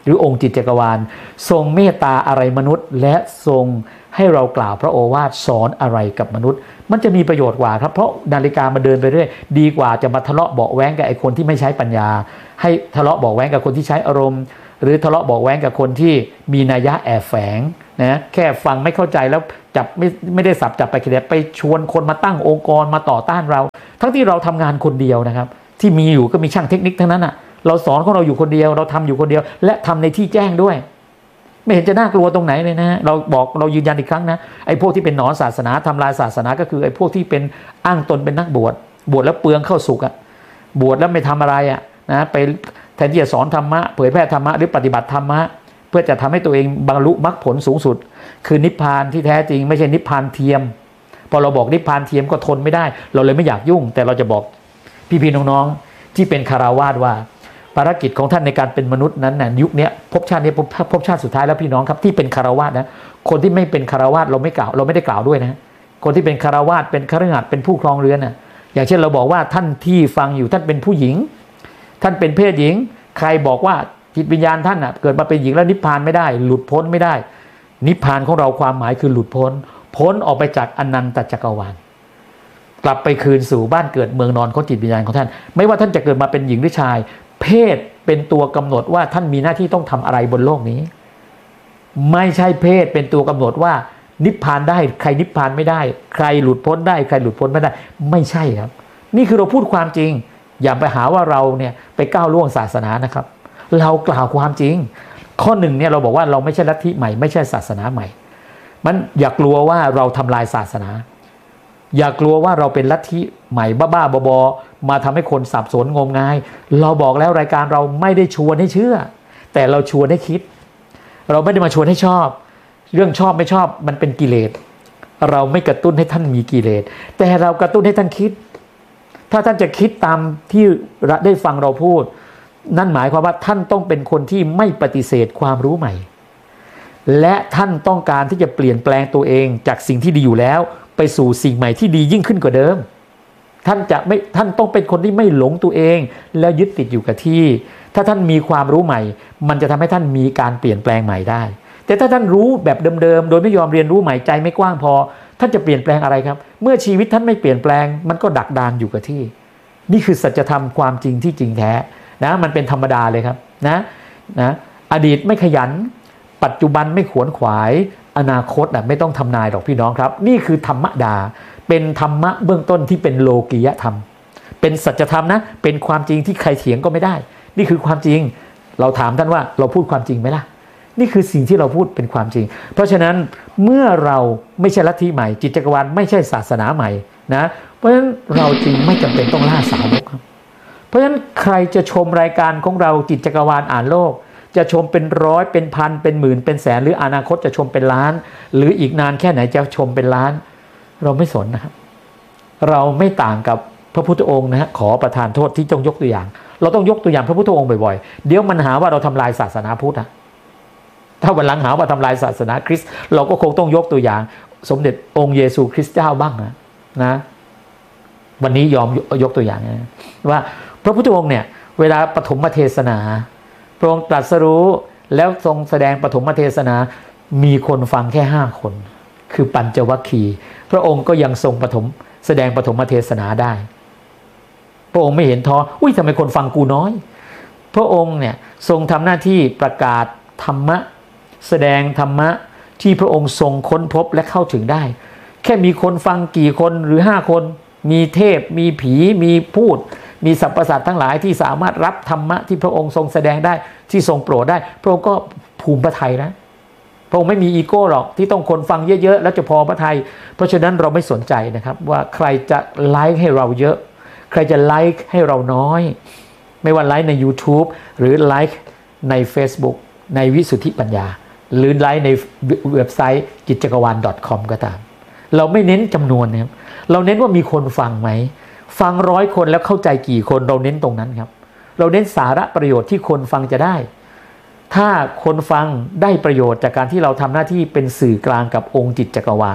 หรือองค์จิตจักรวาลทรงเมตตาอะไรมนุษย์และทรงให้เรากล่าวพระโอวาทสอนอะไรกับมนุษย์มันจะมีประโยชน์กว่าครับเพราะนาฬิกามาเดินไปเรื่อยดีกว่าจะมาทะเลาะเบาแว้งกับไอ้คนที่ไม่ใช้ปัญญาให้ทะเลาะเบาแว้งกับคนที่ใช้อารมณ์หรือทะเลาะเบาแว้งกับคนที่มีนัยยะแอบแฝงนะแค่ฟังไม่เข้าใจแล้วจับไม่ไม่ได้สับจับไปเดี๋ยวไปชวนคนมาตั้งองค์กรมาต่อต้านเราทั้งที่เราทำงานคนเดียวนะครับที่มีอยู่ก็มีช่างเทคนิคทั้งนั้นอ่ะเราสอนของเราอยู่คนเดียวเราทำอยู่คนเดียวและทำในที่แจ้งด้วยไม่เห็นจะน่ากลัวตรงไหนเลยนะเราบอกเรายืนยันอีกครั้งนะไอ้พวกที่เป็นหนอนศาสนาทำลายศาสนาก็คือไอ้พวกที่เป็นอ้างตนเป็นนักบวชบวชแล้วเปลืองเข้าสุกอ่ะบวชแล้วไม่ทำอะไรอ่ะนะไปแทนที่จะสอนธรรมะเผยแพร่ธรรมะหรือปฏิบัติธรรมะเพื่อจะทำให้ตัวเองบรรลุมรรคผลสูงสุดคือนิพพานที่แท้จริงไม่ใช่นิพพานเทียมพอเราบอกนิพพานเทียมก็ทนไม่ได้เราเลยไม่อยากยุ่งแต่เราจะบอกพี่ๆน้องๆที่เป็นคฤหัสถ์ว่าภารกิจของท่านในการเป็นมนุษย์นั้นน่ะยุคนี้ภพชาตินี้ภพชาติสุดท้ายแล้วพี่น้องครับที่เป็นคฤหัสถ์นะคนที่ไม่เป็นคฤหัสถ์เราไม่กล่าวเราไม่ได้กล่าวด้วยนะคนที่เป็นคฤหัสถ์เป็นคฤหัสถ์เป็นผู้ครองเรือนน่ะอย่างเช่นเราบอกว่าท่านที่ฟังอยู่ท่านเป็นผู้หญิงท่านเป็นเพศหญิงใครบอกว่าจิตวิญญาณท่านน่ะเกิดมาเป็นหญิงแล้วนิพพานไม่ได้หลุดพ้นไม่ได้นิพพานของเราความหมายคือหลุดพ้นพ้นออกไปจากอนันตจักรวาลกลับไปคืนสู่บ้านเกิดเมืองนอนของจิตวิญญาณของท่านไม่ว่าท่านจะเกิดมาเป็นหญิงหรือชายเพศเป็นตัวกำหนดว่าท่านมีหน้าที่ต้องทำอะไรบนโลกนี้ไม่ใช่เพศเป็นตัวกำหนดว่านิพพานได้ใครนิพพานไม่ได้ใครหลุดพ้นได้ใครหลุดพ้นไม่ได้ไม่ใช่ครับนี่คือเราพูดความจริงอย่าไปหาว่าเราเนี่ยไปก้าวล่วงศาสนานะครับเรากล่าวความจริงข้อหนึ่งเนี่ยเราบอกว่าเราไม่ใช่ลัทธิใหม่ไม่ใช่ศาสนาใหม่มันอย่ากลัวว่าเราทำลายศาสนาอย่ากลัวว่าเราเป็นลัทธิใหม่บ้าๆบอๆมาทำให้คนสับสนงมงายเราบอกแล้วรายการเราไม่ได้ชวนให้เชื่อแต่เราชวนให้คิดเราไม่ได้มาชวนให้ชอบเรื่องชอบไม่ชอบมันเป็นกิเลสเราไม่กระตุ้นให้ท่านมีกิเลสแต่เรากระตุ้นให้ท่านคิดถ้าท่านจะคิดตามที่ได้ฟังเราพูดนั่นหมายความว่าท่านต้องเป็นคนที่ไม่ปฏิเสธความรู้ใหม่และท่านต้องการที่จะเปลี่ยนแปลงตัวเองจากสิ่งที่ดีอยู่แล้วไปสู่สิ่งใหม่ที่ดียิ่งขึ้นกว่าเดิมท่านจะไม่ท่านต้องเป็นคนที่ไม่หลงตัวเองแล้วยึดติดอยู่กับที่ถ้าท่านมีความรู้ใหม่มันจะทำให้ท่านมีการเปลี่ยนแปลงใหม่ได้แต่ถ้าท่านรู้แบบเดิมๆโดยไม่ยอมเรียนรู้ใหม่ใจไม่กว้างพอท่านจะเปลี่ยนแปลงอะไรครับเมื่อชีวิตท่านไม่เปลี่ยนแปลงมันก็ดักดานอยู่กับที่นี่คือสัจธรรมความจริงที่จริงแท้นะมันเป็นธรรมดาเลยครับนะนะอดีตไม่ขยันปัจจุบันไม่ขวนขวายอนาคตไม่ต้องทำนายหรอกพี่น้องครับนี่คือธรรมดาเป็นธรรมะเบื้องต้นที่เป็นโลกียธรรมเป็นสัจธรรมนะเป็นความจริงที่ใครเถียงก็ไม่ได้นี่คือความจริงเราถามท่านว่าเราพูดความจริงไหมล่ะนี่คือสิ่งที่เราพูดเป็นความจริงเพราะฉะนั้นเมื่อเราไม่ใช่ลัทธิใหม่จิตจักรวาลไม่ใช่ศาสนาใหม่นะเพราะฉะนั้นเราจึงไม่จำเป็นต้องล่าสาวกครับเพราะฉะนั้นใครจะชมรายการของเราจิตจักรวาลอ่านโลกจะชมเป็นร้อยเป็นพันเป็นหมื่นเป็นแสนหรืออนาคตจะชมเป็นล้านหรืออีกนานแค่ไหนจะชมเป็นล้านเราไม่สนนะครับเราไม่ต่างกับพระพุทธองค์นะฮะขอประทานโทษที่ต้องยกตัวอย่างเราต้องยกตัวอย่างพระพุทธองค์บ่อยๆเดี๋ยวมันหาว่าเราทำลายศาสนาพุทธนะถ้าวันหลังหาว่าทำลายศาสนาคริสต์เราก็คงต้องยกตัวอย่างสมเด็จองค์เยซูคริสต์เจ้าบ้างนะนะวันนี้ยอมยกตัวอย่างนะว่าพระพุทธองค์เนี่ยเวลาปฐมเทศนาพระองค์ตรัสรู้แล้วทรงแสดงปฐมเทศนามีคนฟังแค่ห้าคนคือปัญจวัคคีย์พระองค์ก็ยังทรงปฐมแสดงปฐมเทศนาได้พระองค์ไม่เห็นท้ออุ้ยทำไมคนฟังกูน้อยพระองค์เนี่ยทรงทำหน้าที่ประกาศธรรมะแสดงธรรมะที่พระองค์ทรงค้นพบและเข้าถึงได้แค่มีคนฟังกี่คนหรือห้าคนมีเทพมีผีมีพูดมีสรรพสัตว์ทั้งหลายที่สามารถรับธรรมะที่พระองค์ทรงแสดงได้ที่ทรงโปรดได้พระองค์ก็ภูมิพระทัยนะพระองค์ไม่มีอีโก้หรอกที่ต้องคนฟังเยอะๆแล้วจะพอพระทัยเพราะฉะนั้นเราไม่สนใจนะครับว่าใครจะไลค์ให้เราเยอะใครจะไลค์ให้เราน้อยไม่ว่าไลค์ใน YouTube หรือไลค์ใน Facebook ในวิสุทธิปัญญาหรือไลค์ในเว็บไซต์จิตจักรวาล .com ก็ตามเราไม่เน้นจำนวนนะครับเราเน้นว่ามีคนฟังไหมฟังร้อยคนแล้วเข้าใจกี่คนเราเน้นตรงนั้นครับเราเน้นสาระประโยชน์ที่คนฟังจะได้ถ้าคนฟังได้ประโยชน์จากการที่เราทำหน้าที่เป็นสื่อกลางกับองค์จิตจักรวาล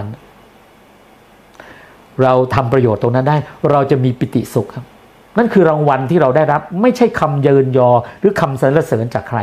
เราทำประโยชน์ตรงนั้นได้เราจะมีปิติสุขครับนั่นคือรางวัลที่เราได้รับไม่ใช่คำเยินยอหรือคำสรรเสริญจากใคร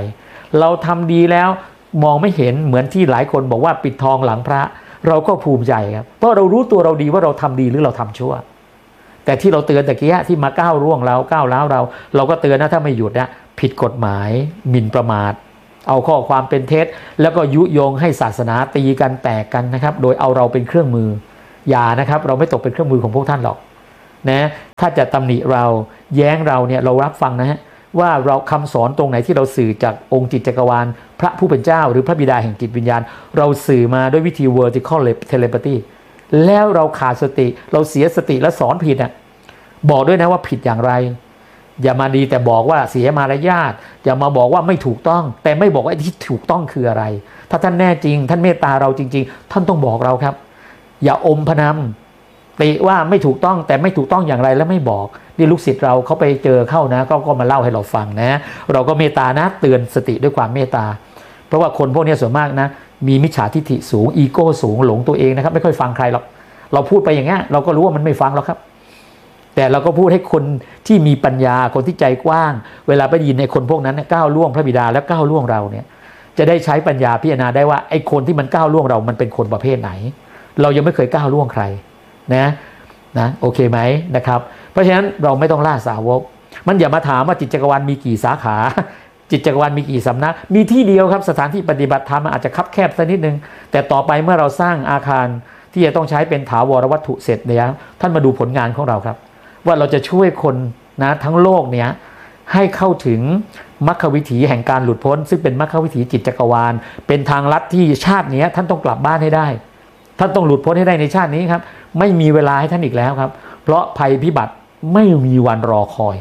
เราทำดีแล้วมองไม่เห็นเหมือนที่หลายคนบอกว่าปิดทองหลังพระเราก็ภูมิใจครับเพราะเรารู้ตัวเราดีว่าเราทำดีหรือเราทำชั่วแต่ที่เราเตือนตะกี้ที่มาก้าวร่วงเราก้าวร้าวเราเราก็เตือนนะถ้าไม่หยุดนะผิดกฎหมายหมิ่นประมาทเอาข้อความเป็นเท็จแล้วก็ยุยงให้ศาสนาตีกันแตกกันนะครับโดยเอาเราเป็นเครื่องมืออย่านะครับเราไม่ตกเป็นเครื่องมือของพวกท่านหรอกนะถ้าจะตำหนิเราแย้งเราเนี่ยเรารับฟังนะฮะว่าเราคำสอนตรงไหนที่เราสื่อจากองค์จิตจักรวาลพระผู้เป็นเจ้าหรือพระบิดาแห่งจิตวิญญาณเราสื่อมาด้วยวิธี vertical telepathy แล้วเราขาดสติเราเสียสติและสอนผิดอ่ะบอกด้วยนะว่าผิดอย่างไรอย่ามาดีแต่บอกว่าเสียมารยาทอย่ามาบอกว่าไม่ถูกต้องแต่ไม่บอกว่าที่ถูกต้องคืออะไรถ้าท่านแน่จริงท่านเมตตาเราจริงๆท่านต้องบอกเราครับอย่าอมพนำติว่าไม่ถูกต้องแต่ไม่ถูกต้องอย่างไรแล้วไม่บอกนี่ลูกศิษย์เราเขาไปเจอเข้านะก็ก็มาเล่าให้เราฟังนะเราก็เมตตานะเตือนสติด้วยความเมตตาเพราะว่าคนพวกนี้ส่วนมากนะมีมิจฉาทิฐิสูงอีโก้สูงหลงตัวเองนะครับไม่ค่อยฟังใครหรอกเราพูดไปอย่างเงี้ยเราก็รู้ว่ามันไม่ฟังหรอกครับแต่เราก็พูดให้คนที่มีปัญญาคนที่ใจกว้างเวลาไปยินในคนพวกนั้นก้าวล่วงพระบิดาแล้วก้าวล่วงเราเนี่ยจะได้ใช้ปัญญาพิจารณาได้ว่าไอ้คนที่มันก้าวล่วงเรามันเป็นคนประเภทไหนเรายังไม่เคยก้าวล่วงใครนะนะโอเคไหมนะครับเพราะฉะนั้นเราไม่ต้องล่าสาวกมันอย่ามาถามว่าจิตจักรวาลมีกี่สาขาจิตจักรวาลมีกี่สำนักมีที่เดียวครับสถานที่ปฏิบัติธรรมอาจจะคับแคบสักนิดนึงแต่ต่อไปเมื่อเราสร้างอาคารที่จะต้องใช้เป็นถาวรวัตถุเสร็จเนี่ยท่านมาดูผลงานของเราครับว่าเราจะช่วยคนนะทั้งโลกเนี่ยให้เข้าถึงมรรควิถีแห่งการหลุดพ้นซึ่งเป็นมรรควิถีจิตจักรวาลเป็นทางลัดที่ชาตินี้ท่านต้องกลับบ้านให้ได้ท่านต้องหลุดพ้นให้ได้ในชาตินี้ครับไม่มีเวลาให้ท่านอีกแล้วครับเพราะภัยพิบัติไม่มีวันรอคอย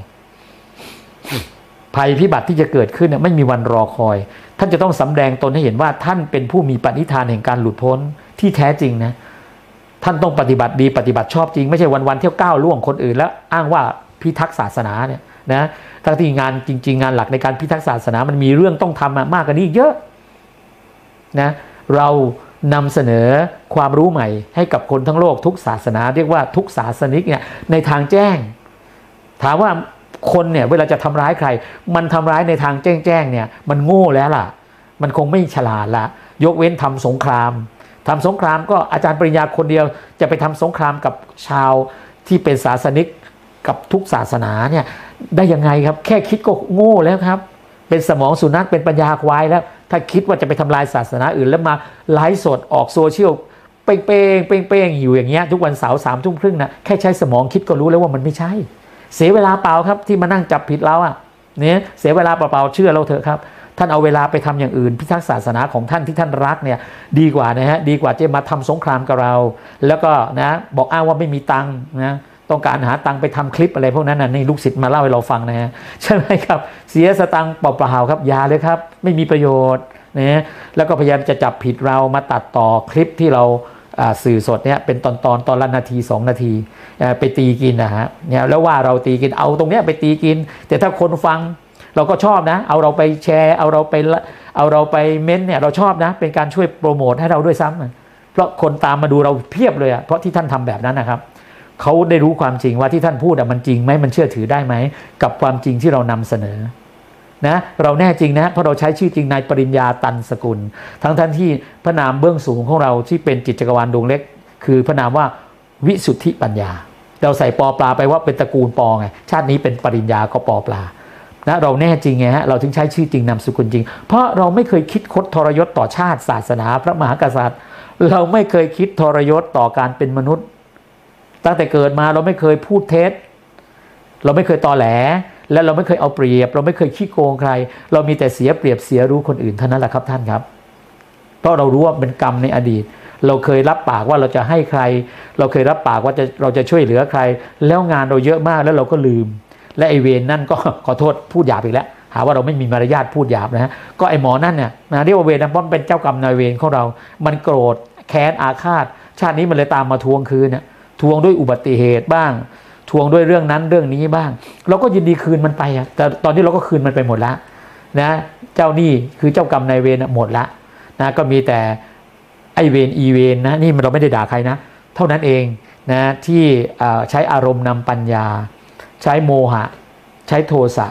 ภัยพิบัติที่จะเกิดขึ้นเนี่ยไม่มีวันรอคอยท่านจะต้องสำแดงตนให้เห็นว่าท่านเป็นผู้มีปณิธานแห่งการหลุดพ้นที่แท้จริงนะท่านต้องปฏิบัติดีปฏิบัติชอบจริงไม่ใช่วันๆเที่ยวก้าวล่วงคนอื่นแล้วอ้างว่าพิทักษ์ศาสนาเนี่ยนะทั้งที่งานจริงๆงานหลักในการพิทักษ์ศาสนามันมีเรื่องต้องทำมากกว่านี้เยอะนะเรานำเสนอความรู้ใหม่ให้กับคนทั้งโลกทุกศาสนาเรียกว่าทุกศาสนิกเนี่ยในทางแจ้งถามว่าคนเนี่ยเวลาจะทำร้ายใครมันทำร้ายในทางแจ้งแจ้งเนี่ยมันโง่แล้วล่ะมันคงไม่ฉลาดละยกเว้นทำสงครามทำสงครามก็อาจารย์ปริญญาคนเดียวจะไปทำสงครามกับชาวที่เป็นศาสนิกกับทุกศาสนาเนี่ยได้ยังไงครับแค่คิดก็โง่แล้วครับเป็นสมองสุนัขเป็นปัญญาควายแล้วถ้าคิดว่าจะไปทำลายศาสนาอื่นแล้วมาไลฟ์สดออกโซเชียลเป้งเป้งเป้งเป้งอยู่อย่างเงี้ยทุกวันเสาร์สามทุ่มครึ่งนะแค่ใช้สมองคิดก็รู้แล้วว่ามันไม่ใช่เสียเวลาเปล่าครับที่มานั่งจับผิดเราอ่ะเนี่ยเสียเวลาเปล่าๆเชื่อเราเถอะครับท่านเอาเวลาไปทำอย่างอื่นพิทักษ์ศาสนาของท่านที่ท่านรักเนี่ยดีกว่านะฮะดีกว่าจะมาทำสงครามกับเราแล้วก็นะบอกอ้างว่าไม่มีตังค์นะต้องการหาตังค์ไปทำคลิปอะไรพวกนั้นน่ะนี่ลูกศิษย์มาเล่าให้เราฟังนะฮะใช่ไหมครับเสียสตังค์เปล่าๆครับอย่าเลยครับไม่มีประโยชน์นะแล้วก็พยายามจะจับผิดเรามาตัดต่อคลิปที่เราสื่อสดเนี่ยเป็นตอนตอนตอนละนาทีสองนาทีไปตีกินนะฮะเนี่ยแล้วว่าเราตีกินเอาตรงเนี้ยไปตีกินแต่ถ้าคนฟังเราก็ชอบนะเอาเราไปแชร์เอาเราไปเอาเราไปเม้นเนี่ยเราชอบนะเป็นการช่วยโปรโมทให้เราด้วยซ้ำเพราะคนตามมาดูเราเพียบเลยอ่ะเพราะที่ท่านทำแบบนั้นนะครับเขาได้รู้ความจริงว่าที่ท่านพูดมันจริงไหมมันเชื่อถือได้ไหมกับความจริงที่เรานำเสนอนะเราแน่จริงนะเพราะเราใช้ชื่อจริงนายปริญญาตันสกุลทั้งท่านที่พระนามเบื้องสูงของเราที่เป็นจิตจักรวาลดวงเล็กคือพระนามว่าวิสุทธิปัญญาเราใส่ปอปลาไปว่าเป็นตระกูลปอไงชาตินี้เป็นปริญญาก็ปอปลานะเราแน่จริงไงฮะเราถึงใช้ชื่อจริงนามสกุลจริงเพราะเราไม่เคยคิดคดทรยศต่อชาติศาสนาพระมหากษัตริย์เราไม่เคยคิดทรยศต่อการเป็นมนุษย์ตั้งแต่เกิดมาเราไม่เคยพูดเท็จเราไม่เคยตอแหลและเราไม่เคยเอาเปรียบเราไม่เคยขี้โกงใครเรามีแต่เสียเปรียบเสียรู้คนอื่นเท่านั้นแหละครับท่านครับเพราะเรารู้ว่าเป็นกรรมในอดีตเราเคยรับปากว่าเราจะให้ใครเราเคยรับปากว่าจะเราจะช่วยเหลือใครแล้วงานเราเยอะมากแล้วเราก็ลืมและไอเวร น, นั่นก็ขอโทษพูดหยาบอีกแล้วหาว่าเราไม่มีมารยาทพูดหยาบนะฮะก็ไอหมอนั่นเนี่ยนะเรียกว่าเวรนะเพราะเป็นเจ้ากรรมนายเวรของเรามันโกรธแค้นอาฆาตชาตินี้มันเลยตามมาทวงคืนเนี่ยทวงด้วยอุบัติเหตุบ้างทวงด้วยเรื่องนั้นเรื่องนี้บ้างเราก็ยินดีคืนมันไปอะแต่ตอนนี้เราก็คืนมันไปหมดแล้วนะเจ้าหนี้คือเจ้ากรรมนายเวรหมดละนะก็มีแต่ไอเวรอีเวรนะนี่เราไม่ได้ด่าใครนะเท่านั้นเองนะที่ใช้อารมณ์นำปัญญาใช้โมหะใช้โทสะ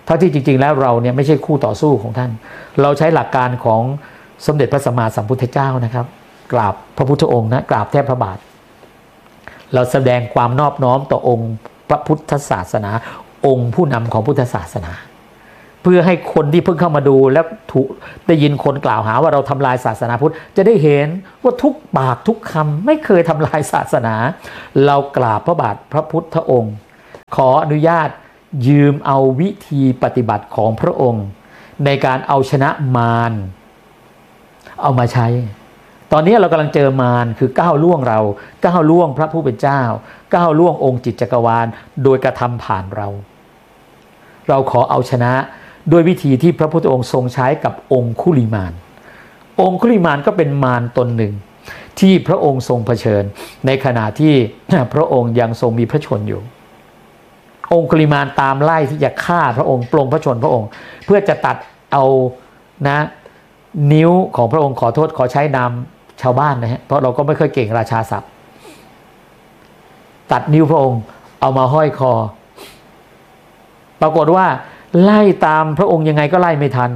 ทั้งที่จริงๆแล้วเราเนี่ยไม่ใช่คู่ต่อสู้ของท่านเราใช้หลักการของสมเด็จพระสัมมาสัมพุทธเจ้านะครับกราบพระพุทธองค์นะกราบแทบพระบาทเราแสดงความนอบน้อมต่อองค์พระพุทธศาสนาองค์ผู้นำของพุทธศาสนาเพื่อให้คนที่เพิ่งเข้ามาดูแล้วถูกได้ยินคนกล่าวหาว่าเราทำลายศาสนาพุทธจะได้เห็นว่าทุกปากทุกคำไม่เคยทำลายศาสนาเรากราบพระบาทพระพุทธองค์ขออนุญาตยืมเอาวิธีปฏิบัติของพระองค์ในการเอาชนะมารเอามาใช้ตอนนี้เรากำลังเจอมารคือก้าวล่วงเราก้าวล่วงพระผู้เป็นเจ้าก้าวล่วงองค์จิตจักรวาลโดยกระทำผ่านเราเราขอเอาชนะด้วยวิธีที่พระพุทธองค์ทรงใช้กับองค์คุลิมานองค์คุลิมานก็เป็นมารตนหนึ่งที่พระองค์ทรงเผชิญในขณะที่พระองค์ยังทรงมีพระชนอยู่องค์คุลิมานตามไล่ที่จะฆ่าพระองค์ปลงพระชนพระองค์เพื่อจะตัดเอานะนิ้วของพระองค์ขอโทษขอใช้นามชาวบ้านนะฮะเพราะเราก็ไม่เคยเก่งราชาศัพท์ตัดนิ้วพระองค์เอามาห้อยคอปรากฏว่าไล่ตามพระองค์ยังไงก็ไล่ไม่ทัน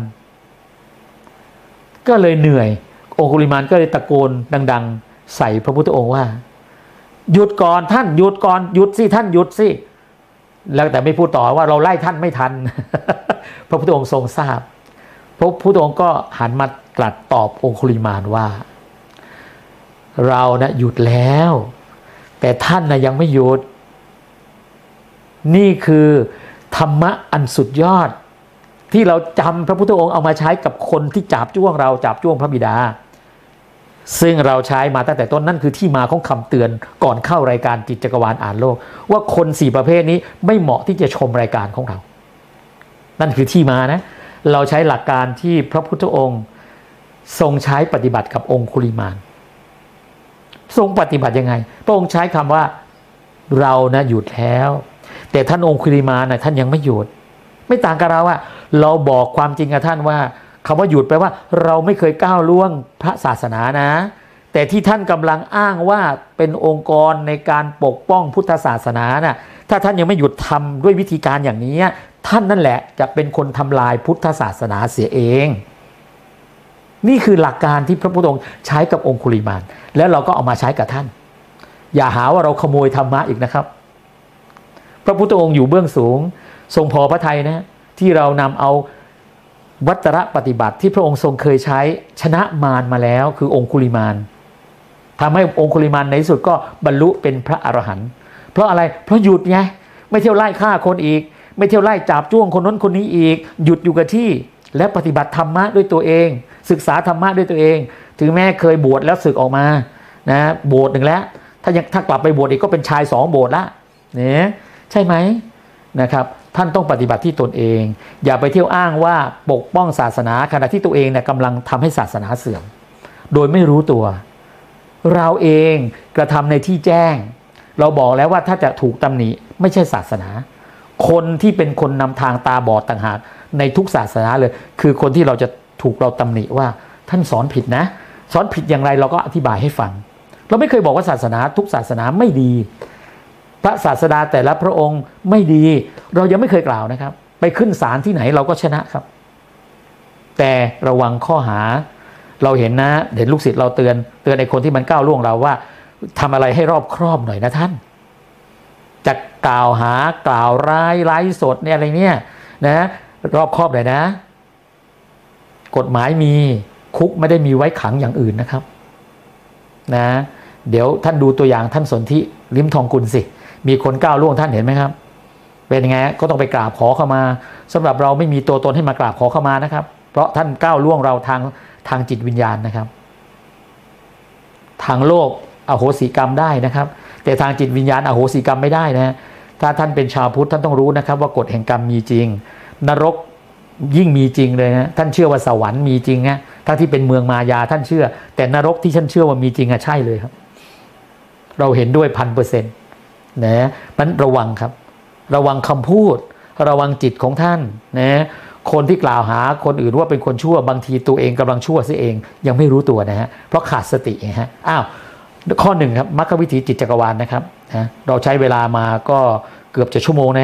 ก็เลยเหนื่อยองคุลิมานก็เลยตะโกนดังๆใส่พระพุทธองค์ว่าหยุดก่อนท่านหยุดก่อนหยุดสิท่านหยุดสิแล้วแต่ไม่พูดต่อว่าเราไล่ท่านไม่ทัน พระพุทธองค์ทรงทราบพระพุทธองค์ก็หันมาตรัสตอบองคุลิมานว่าเรานะหยุดแล้วแต่ท่านนะยังไม่หยุดนี่คือธรรมะอันสุดยอดที่เราจำพระพุทธองค์เอามาใช้กับคนที่จับจ้วงเราจับจ้วงพระบิดาซึ่งเราใช้มาตั้งแต่ต้นนั่นคือที่มาของคำเตือนก่อนเข้ารายการจิตจักรวาลอ่านโลกว่าคนสี่ประเภทนี้ไม่เหมาะที่จะชมรายการของเรานั่นคือที่มานะเราใช้หลักการที่พระพุทธองค์ทรงใช้ปฏิบัติกับองคุลิมานทรงปฏิบัติยังไงพระองค์ใช้คำว่าเรานะหยุดแล้วแต่ท่านองคุลิมานนะท่านยังไม่หยุดไม่ต่างกับเราอะเราบอกความจริงกับท่านว่าคำว่าหยุดแปลว่าเราไม่เคยก้าวล่วงพระศาสนานะแต่ที่ท่านกำลังอ้างว่าเป็นองค์กรในการปกป้องพุทธศาสนานะถ้าท่านยังไม่หยุดทำด้วยวิธีการอย่างนี้ท่านนั่นแหละจะเป็นคนทำลายพุทธศาสนาเสียเองนี่คือหลักการที่พระพุทธองค์ใช้กับองคุลิมานแล้วเราก็เอามาใช้กับท่านอย่าหาว่าเราขโมยธรรมะอีกนะครับพระพุทธองค์อยู่เบื้องสูงทรงพอพระทัยนะที่เรานำเอาวัตรปฏิบัติที่พระองค์ทรงเคยใช้ชนะมารมาแล้วคือองคุลิมานทำให้องคุลิมานในที่สุดก็บรรลุเป็นพระอรหันต์เพราะอะไรเพราะหยุดไงไม่เที่ยวไล่ฆ่าคนอีกไม่เที่ยวไล่จับจ้วงคนนั้นคนนี้อีกหยุดอยู่กับที่และปฏิบัติธรรมะด้วยตัวเองศึกษาธรรมะด้วยตัวเองถึงแม้เคยบวชแล้วสึกออกมานะโบสถ์หนึ่งแล้วถ้ายังถ้ากลับไปบวชอีกก็เป็นชายสองโบสถ์ละเนี่ยใช่ไหมนะครับท่านต้องปฏิบัติที่ตนเองอย่าไปเที่ยวอ้างว่าปกป้องศาสนาขณะที่ตัวเองเนี่ยกำลังทำให้ศาสนาเสื่อมโดยไม่รู้ตัวเราเองกระทำในที่แจ้งเราบอกแล้วว่าถ้าจะถูกตำหนิไม่ใช่ศาสนาคนที่เป็นคนนำทางตาบอดต่างหากในทุกศาสนาเลยคือคนที่เราจะถูกเราตำหนิว่าท่านสอนผิดนะสอนผิดอย่างไรเราก็อธิบายให้ฟังเราไม่เคยบอกว่าศาสนาทุกศาสนาไม่ดีพระศาสดาแต่ละพระองค์ไม่ดีเรายังไม่เคยกล่าวนะครับไปขึ้นศาลที่ไหนเราก็ชนะครับแต่ระวังข้อหาเราเห็นนะเห็นลูกศิษย์เราเตือนเตือนไอ้คนที่มันก้าวล่วงเราว่าทำอะไรให้รอบครอบหน่อยนะท่านจะกล่าวหากล่าวร้ายไร้สดเนี่ยอะไรเนี่ยนะรอบครอบหน่อยนะกฎหมายมีคุกไม่ได้มีไว้ขังอย่างอื่นนะครับนะเดี๋ยวท่านดูตัวอย่างท่านสนธิลิ้มทองกุลสิมีคนก้าวล่วงท่านเห็นไหมครับเป็นยังไงก็ต้องไปกราบขอเข้ามาสำหรับเราไม่มีตัวตนให้มากราบขอเข้ามานะครับเพราะท่านก้าวล่วงเราทางทางจิตวิญญาณนะครับทางโลกอโหสิกรรมได้นะครับแต่ทางจิตวิญญาณอโหสิกรรมไม่ได้นะถ้าท่านเป็นชาวพุทธท่านต้องรู้นะครับว่ากฎแห่งกรรมมีจริงนรกยิ่งมีจริงเลยนะท่านเชื่อว่าสวรรค์มีจริงนะทั้งที่เป็นเมืองมายาท่านเชื่อแต่นรกที่ท่านเชื่อว่ามีจริงอะใช่เลยครับเราเห็นด้วยพันเปอร์เซ็นต์นะมันระวังครับระวังคำพูดระวังจิตของท่านนะคนที่กล่าวหาคนอื่นว่าเป็นคนชั่วบางทีตัวเองกำลังชั่วซะเองยังไม่รู้ตัวนะฮะเพราะขาดสติฮะอ้าวข้อหนึ่งครับมรรควิถีจิตจักรวาลนะครับนะเราใช้เวลามาก็เกือบจะชั่วโมงนะฮะ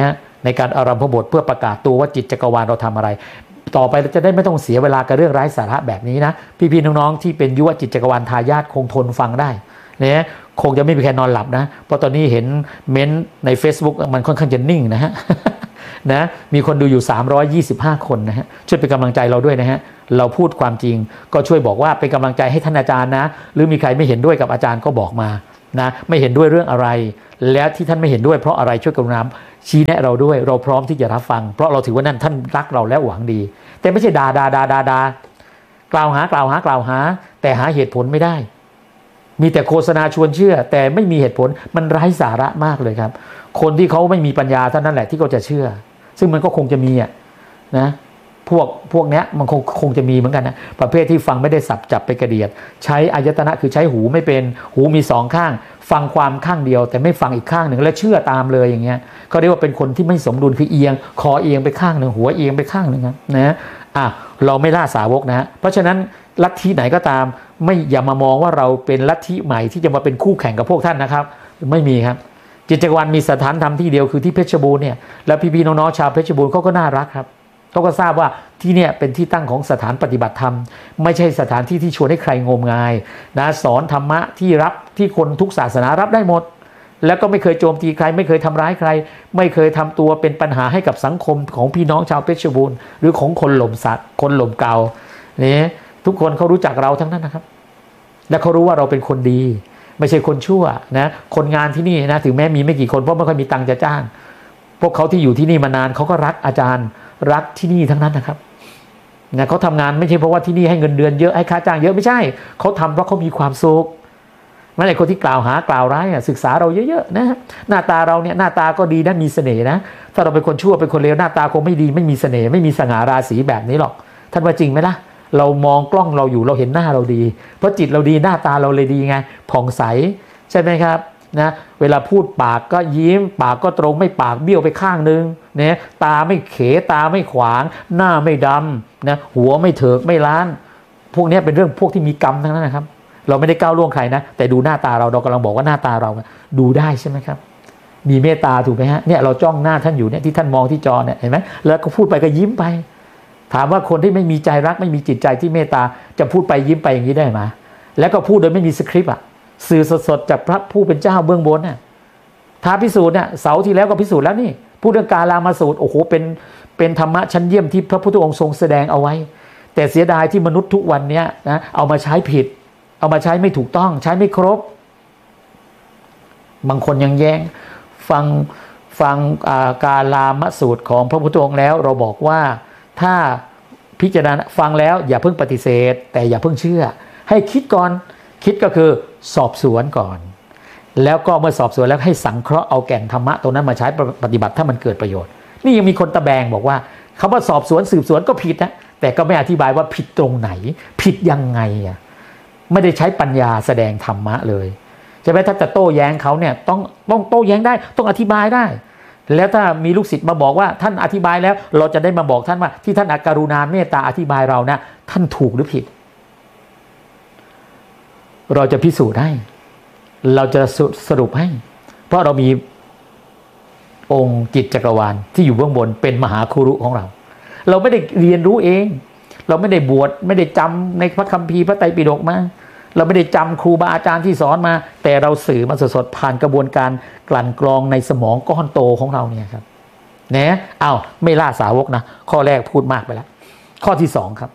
ในการอารัมภบทเพื่อประกาศตัวว่าจิตจักรวาลเราทำอะไรต่อไปจะได้ไม่ต้องเสียเวลากับเรื่องไร้สาระแบบนี้นะพี่ๆน้องๆที่เป็นยุวจิตจักรวาลทายาทคงทนฟังได้เนี่ยคงจะไม่มีใครนอนหลับนะเพราะตอนนี้เห็นเม้นใน Facebook มันค่อนข้างจะนิ่งนะฮะ นะมีคนดูอยู่สามร้อยยี่สิบห้าคนนะฮะช่วยเป็นกำลังใจเราด้วยนะฮะเราพูดความจริงก็ช่วยบอกว่าเป็นกำลังใจให้ท่านอาจารย์นะหรือมีใครไม่เห็นด้วยกับอาจารย์ก็บอกมานะไม่เห็นด้วยเรื่องอะไรแล้วที่ท่านไม่เห็นด้วยเพราะอะไรช่วยกรุณาชี้แนะเราด้วยเราพร้อมที่จะรับฟังเพราะเราถือว่านั่นท่านรักเราและหวังดีแต่ไม่ใช่ด่าด่าด่าด่าด่ากล่าวหากล่าวหากล่าวหาแต่หาเหตุผลไม่ได้มีแต่โฆษณาชวนเชื่อแต่ไม่มีเหตุผลมันไร้สาระมากเลยครับคนที่เขาไม่มีปัญญาเท่านั้นแหละที่เขาจะเชื่อซึ่งมันก็คงจะมีอ่ะนะพวกพวกเนี้ยมันคงคงจะมีเหมือนกันนะประเภทที่ฟังไม่ได้สับจับไปกระเดียดใช้อายตนะคือใช้หูไม่เป็นหูมีสองข้างฟังความข้างเดียวแต่ไม่ฟังอีกข้างหนึ่งแล้วเชื่อตามเลยอย่างเงี้ยเขาเรียกว่าเป็นคนที่ไม่สมดุลคือเอียงคอเอียงไปข้างหนึ่งหัวเอียงไปข้างหนึ่งนะอ่ะเราไม่ล่าสาวกนะเพราะฉะนั้นลัทธิไหนก็ตามไม่อย่ามามองว่าเราเป็นลัทธิใหม่ที่จะมาเป็นคู่แข่งกับพวกท่านนะครับไม่มีครับจิตจักรวาลมีสถานธรรมที่เดียวคือที่เพชรบูรณ์เนี่ยแล้วพี่ๆน้องๆชาวเพชรบูรณ์เขาก็น่ารักครับเขาก็ทราบว่าที่เนี่ยเป็นที่ตั้งของสถานปฏิบัติธรรมไม่ใช่สถานที่ที่ชวนให้ใครงมงายนะสอนธรรมะที่รับที่คนทุกศาสนารับได้หมดแล้วก็ไม่เคยโจมตีใครไม่เคยทำร้ายใครไม่เคยทำตัวเป็นปัญหาให้กับสังคมของพี่น้องชาวเพชรบูรณ์หรือของคนหล่มสัตว์คนหล่มเก่านี่ทุกคนเขารู้จักเราทั้งนั้นนะครับและเขารู้ว่าเราเป็นคนดีไม่ใช่คนชั่วนะคนงานที่นี่นะถึงแม้มีไม่กี่คนเพราะไม่ค่อยมีตังค์จะจ้างพวกเขาที่อยู่ที่นี่มานานเขาก็รักอาจารย์รักที่นี่ทั้งนั้นนะครับนะเขาทำงานไม่ใช่เพราะว่าที่นี่ให้เงินเดือนเยอะให้ค่าจ้างเยอะไม่ใช่เขาทำเพราะเขามีความสุขไม่ใช่คนที่กล่าวหากล่าวร้ายศึกษาเราเยอะๆนะหน้าตาเราเนี่ยหน้าตาก็ดีนะมีเสน่ห์นะถ้าเราเป็นคนชั่วเป็นคนเลวหน้าตาคงไม่ดีไม่มีเสน่ห์ไม่มีสง่าราศีแบบนี้หรอกท่านว่าจริงไหมล่ะเรามองกล้องเราอยู่เราเห็นหน้าเราดีเพราะจิตเราดีหน้าตาเราเลยดีไงผ่องใสใช่ไหมครับนะเวลาพูดปากก็ยิ้มปากก็ตรงไม่ปากเบี้ยวไปข้างนึงเนี่ยตาไม่เขตาไม่ขวางหน้าไม่ดำนะหัวไม่เถิกไม่ล้านพวกนี้เป็นเรื่องพวกที่มีกรรมทั้งนั้นนะครับเราไม่ได้ก้าวล่วงใครนะแต่ดูหน้าตาเราเรากำลังบอกว่าหน้าตาเราดูได้ใช่ไหมครับมีเมตตาถูกไหมฮะเนี่ยเราจ้องหน้าท่านอยู่เนี่ยที่ท่านมองที่จอเนี่ยเห็นไหมแล้วก็พูดไปก็ยิ้มไปถามว่าคนที่ไม่มีใจรักไม่มีจิตใจที่เมตตาจะพูดไปยิ้มไปอย่างนี้ได้ไหมแล้วก็พูดโดยไม่มีสคริปต์อ่ะสื่อสดๆจากพระผู้เป็นเจ้าเบื้องบนเนี่ยท้าพิสูจน์เนี่ยเสาร์ที่แล้วก็พิสูจน์แล้วนี่พูดเรื่องกาลามาสูตรโอ้โหเป็นเป็นธรรมะชั้นเยี่ยมที่พระพุทธองค์ทรงแสดงเอาไว้แต่เสียดายที่มนุษย์ทุกวันเนี้ยนะเอามาใช้ผิดเอามาใช้ไม่ถูกต้องใช้ไม่ครบบางคนยังแย้งฟังฟังกาลามสูตรของพระพุทธองค์แล้วเราบอกว่าถ้าพิจารณาฟังแล้วอย่าเพิ่งปฏิเสธแต่อย่าเพิ่งเชื่อให้คิดก่อนคิดก็คือสอบสวนก่อนแล้วก็เมื่อสอบสวนแล้วให้สังเคราะห์เอาแก่นธรรมะตรงนั้นมาใช้ปฏิบัติถ้ามันเกิดประโยชน์นี่ยังมีคนตะแบงบอกว่าคำว่าสอบสวนสืบสวนก็ผิดนะแต่ก็ไม่อธิบายว่าผิดตรงไหนผิดยังไงอ่ะไม่ได้ใช้ปัญญาแสดงธรรมะเลยใช่ไหมถ้าจะโต้แย้งเขาเนี่ยต้องต้องโต้แย้งได้ต้องอธิบายได้แล้วถ้ามีลูกศิษย์มาบอกว่าท่านอธิบายแล้วเราจะได้มาบอกท่านว่าที่ท่านกรุณาเมตตาอธิบายเรานะท่านถูกหรือผิดเราจะพิสูจน์ให้เราจะสรุปให้เพราะเรามีองค์จิตจักรวาลที่อยู่เบื้องบนเป็นมหาครูรุของเราเราไม่ได้เรียนรู้เองเราไม่ได้บวชไม่ได้จำในพระคัมภีร์พระไตรปิฎกมาเราไม่ได้จำครูบาอาจารย์ที่สอนมาแต่เราสื่อมาสดๆผ่านกระบวนการกลั่นกรองในสมองก้อนโตของเราเนี่ยครับเนี่ยอ้าวไม่ล่าสาวกนะข้อแรกพูดมากไปแล้วข้อที่สองครับ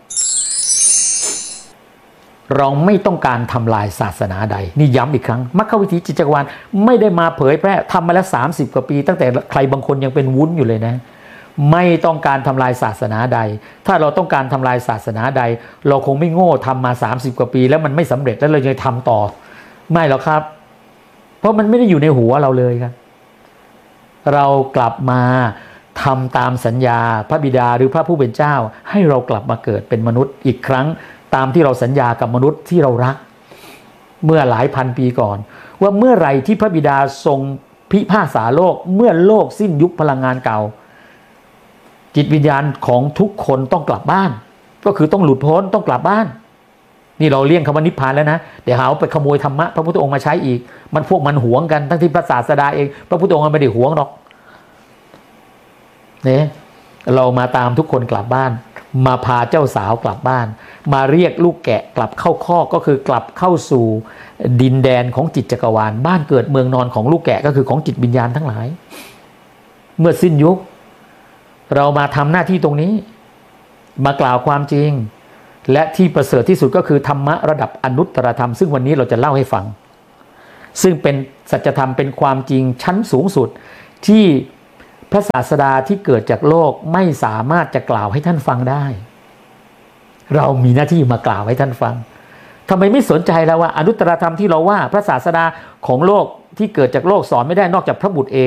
เราไม่ต้องการทำลายศาสนาใดนี่ย้ำอีกครั้งมรรควิถีจิตจักรวาลไม่ได้มาเผยแพร่ทำมาแล้วสามสิบกว่าปีตั้งแต่ใครบางคนยังเป็นวุ้นอยู่เลยนะไม่ต้องการทำลายศาสนาใดถ้าเราต้องการทำลายศาสนาใดเราคงไม่โง่ทำมาสามสิบกว่าปีแล้วมันไม่สำเร็จแล้วเราจะทำต่อไม่หรอกครับเพราะมันไม่ได้อยู่ในหัวเราเลยครับเรากลับมาทำตามสัญญาพระบิดาหรือพระผู้เป็นเจ้าให้เรากลับมาเกิดเป็นมนุษย์อีกครั้งตามที่เราสัญญากับมนุษย์ที่เรารักเมื่อหลายพันปีก่อนว่าเมื่อไหร่ที่พระบิดาทรงพิพากษาโลกเมื่อโลกสิ้นยุคพลังงานเก่าจิตวิญญาณของทุกคนต้องกลับบ้านก็คือต้องหลุดพ้นต้องกลับบ้านนี่เราเลี่ยงคำว่านิพพานแล้วนะเดี๋ยวหาไปขโมยธรรมะพระพุทธองค์มาใช้อีกมันพวกมันหวงกันทั้งที่พระศาสดาเองพระพุทธองค์ไม่ได้หวงหรอกเนี่ยเรามาตามทุกคนกลับบ้านมาพาเจ้าสาวกลับบ้านมาเรียกลูกแกะกลับเข้าคอกก็คือกลับเข้าสู่ดินแดนของจิตจักรวาลบ้านเกิดเมืองนอนของลูกแกะก็คือของจิตวิญญาณทั้งหลายเมื่อสิ้นยุคเรามาทำหน้าที่ตรงนี้มากล่าวความจริงและที่ประเสริฐที่สุดก็คือธรรมะระดับอนุตตรธรรมซึ่งวันนี้เราจะเล่าให้ฟังซึ่งเป็นสัจธรรมเป็นความจริงชั้นสูงสุดที่พระศาสดาที่เกิดจากโลกไม่สามารถจะกล่าวให้ท่านฟังได้เรามีหน้าที่มากล่าวให้ท่านฟังทำไมไม่สนใจแล้วว่าอนุตตรธรรมที่เราว่าพระศาสดาของโลกที่เกิดจากโลกสอนไม่ได้นอกจากพระบุตรเอง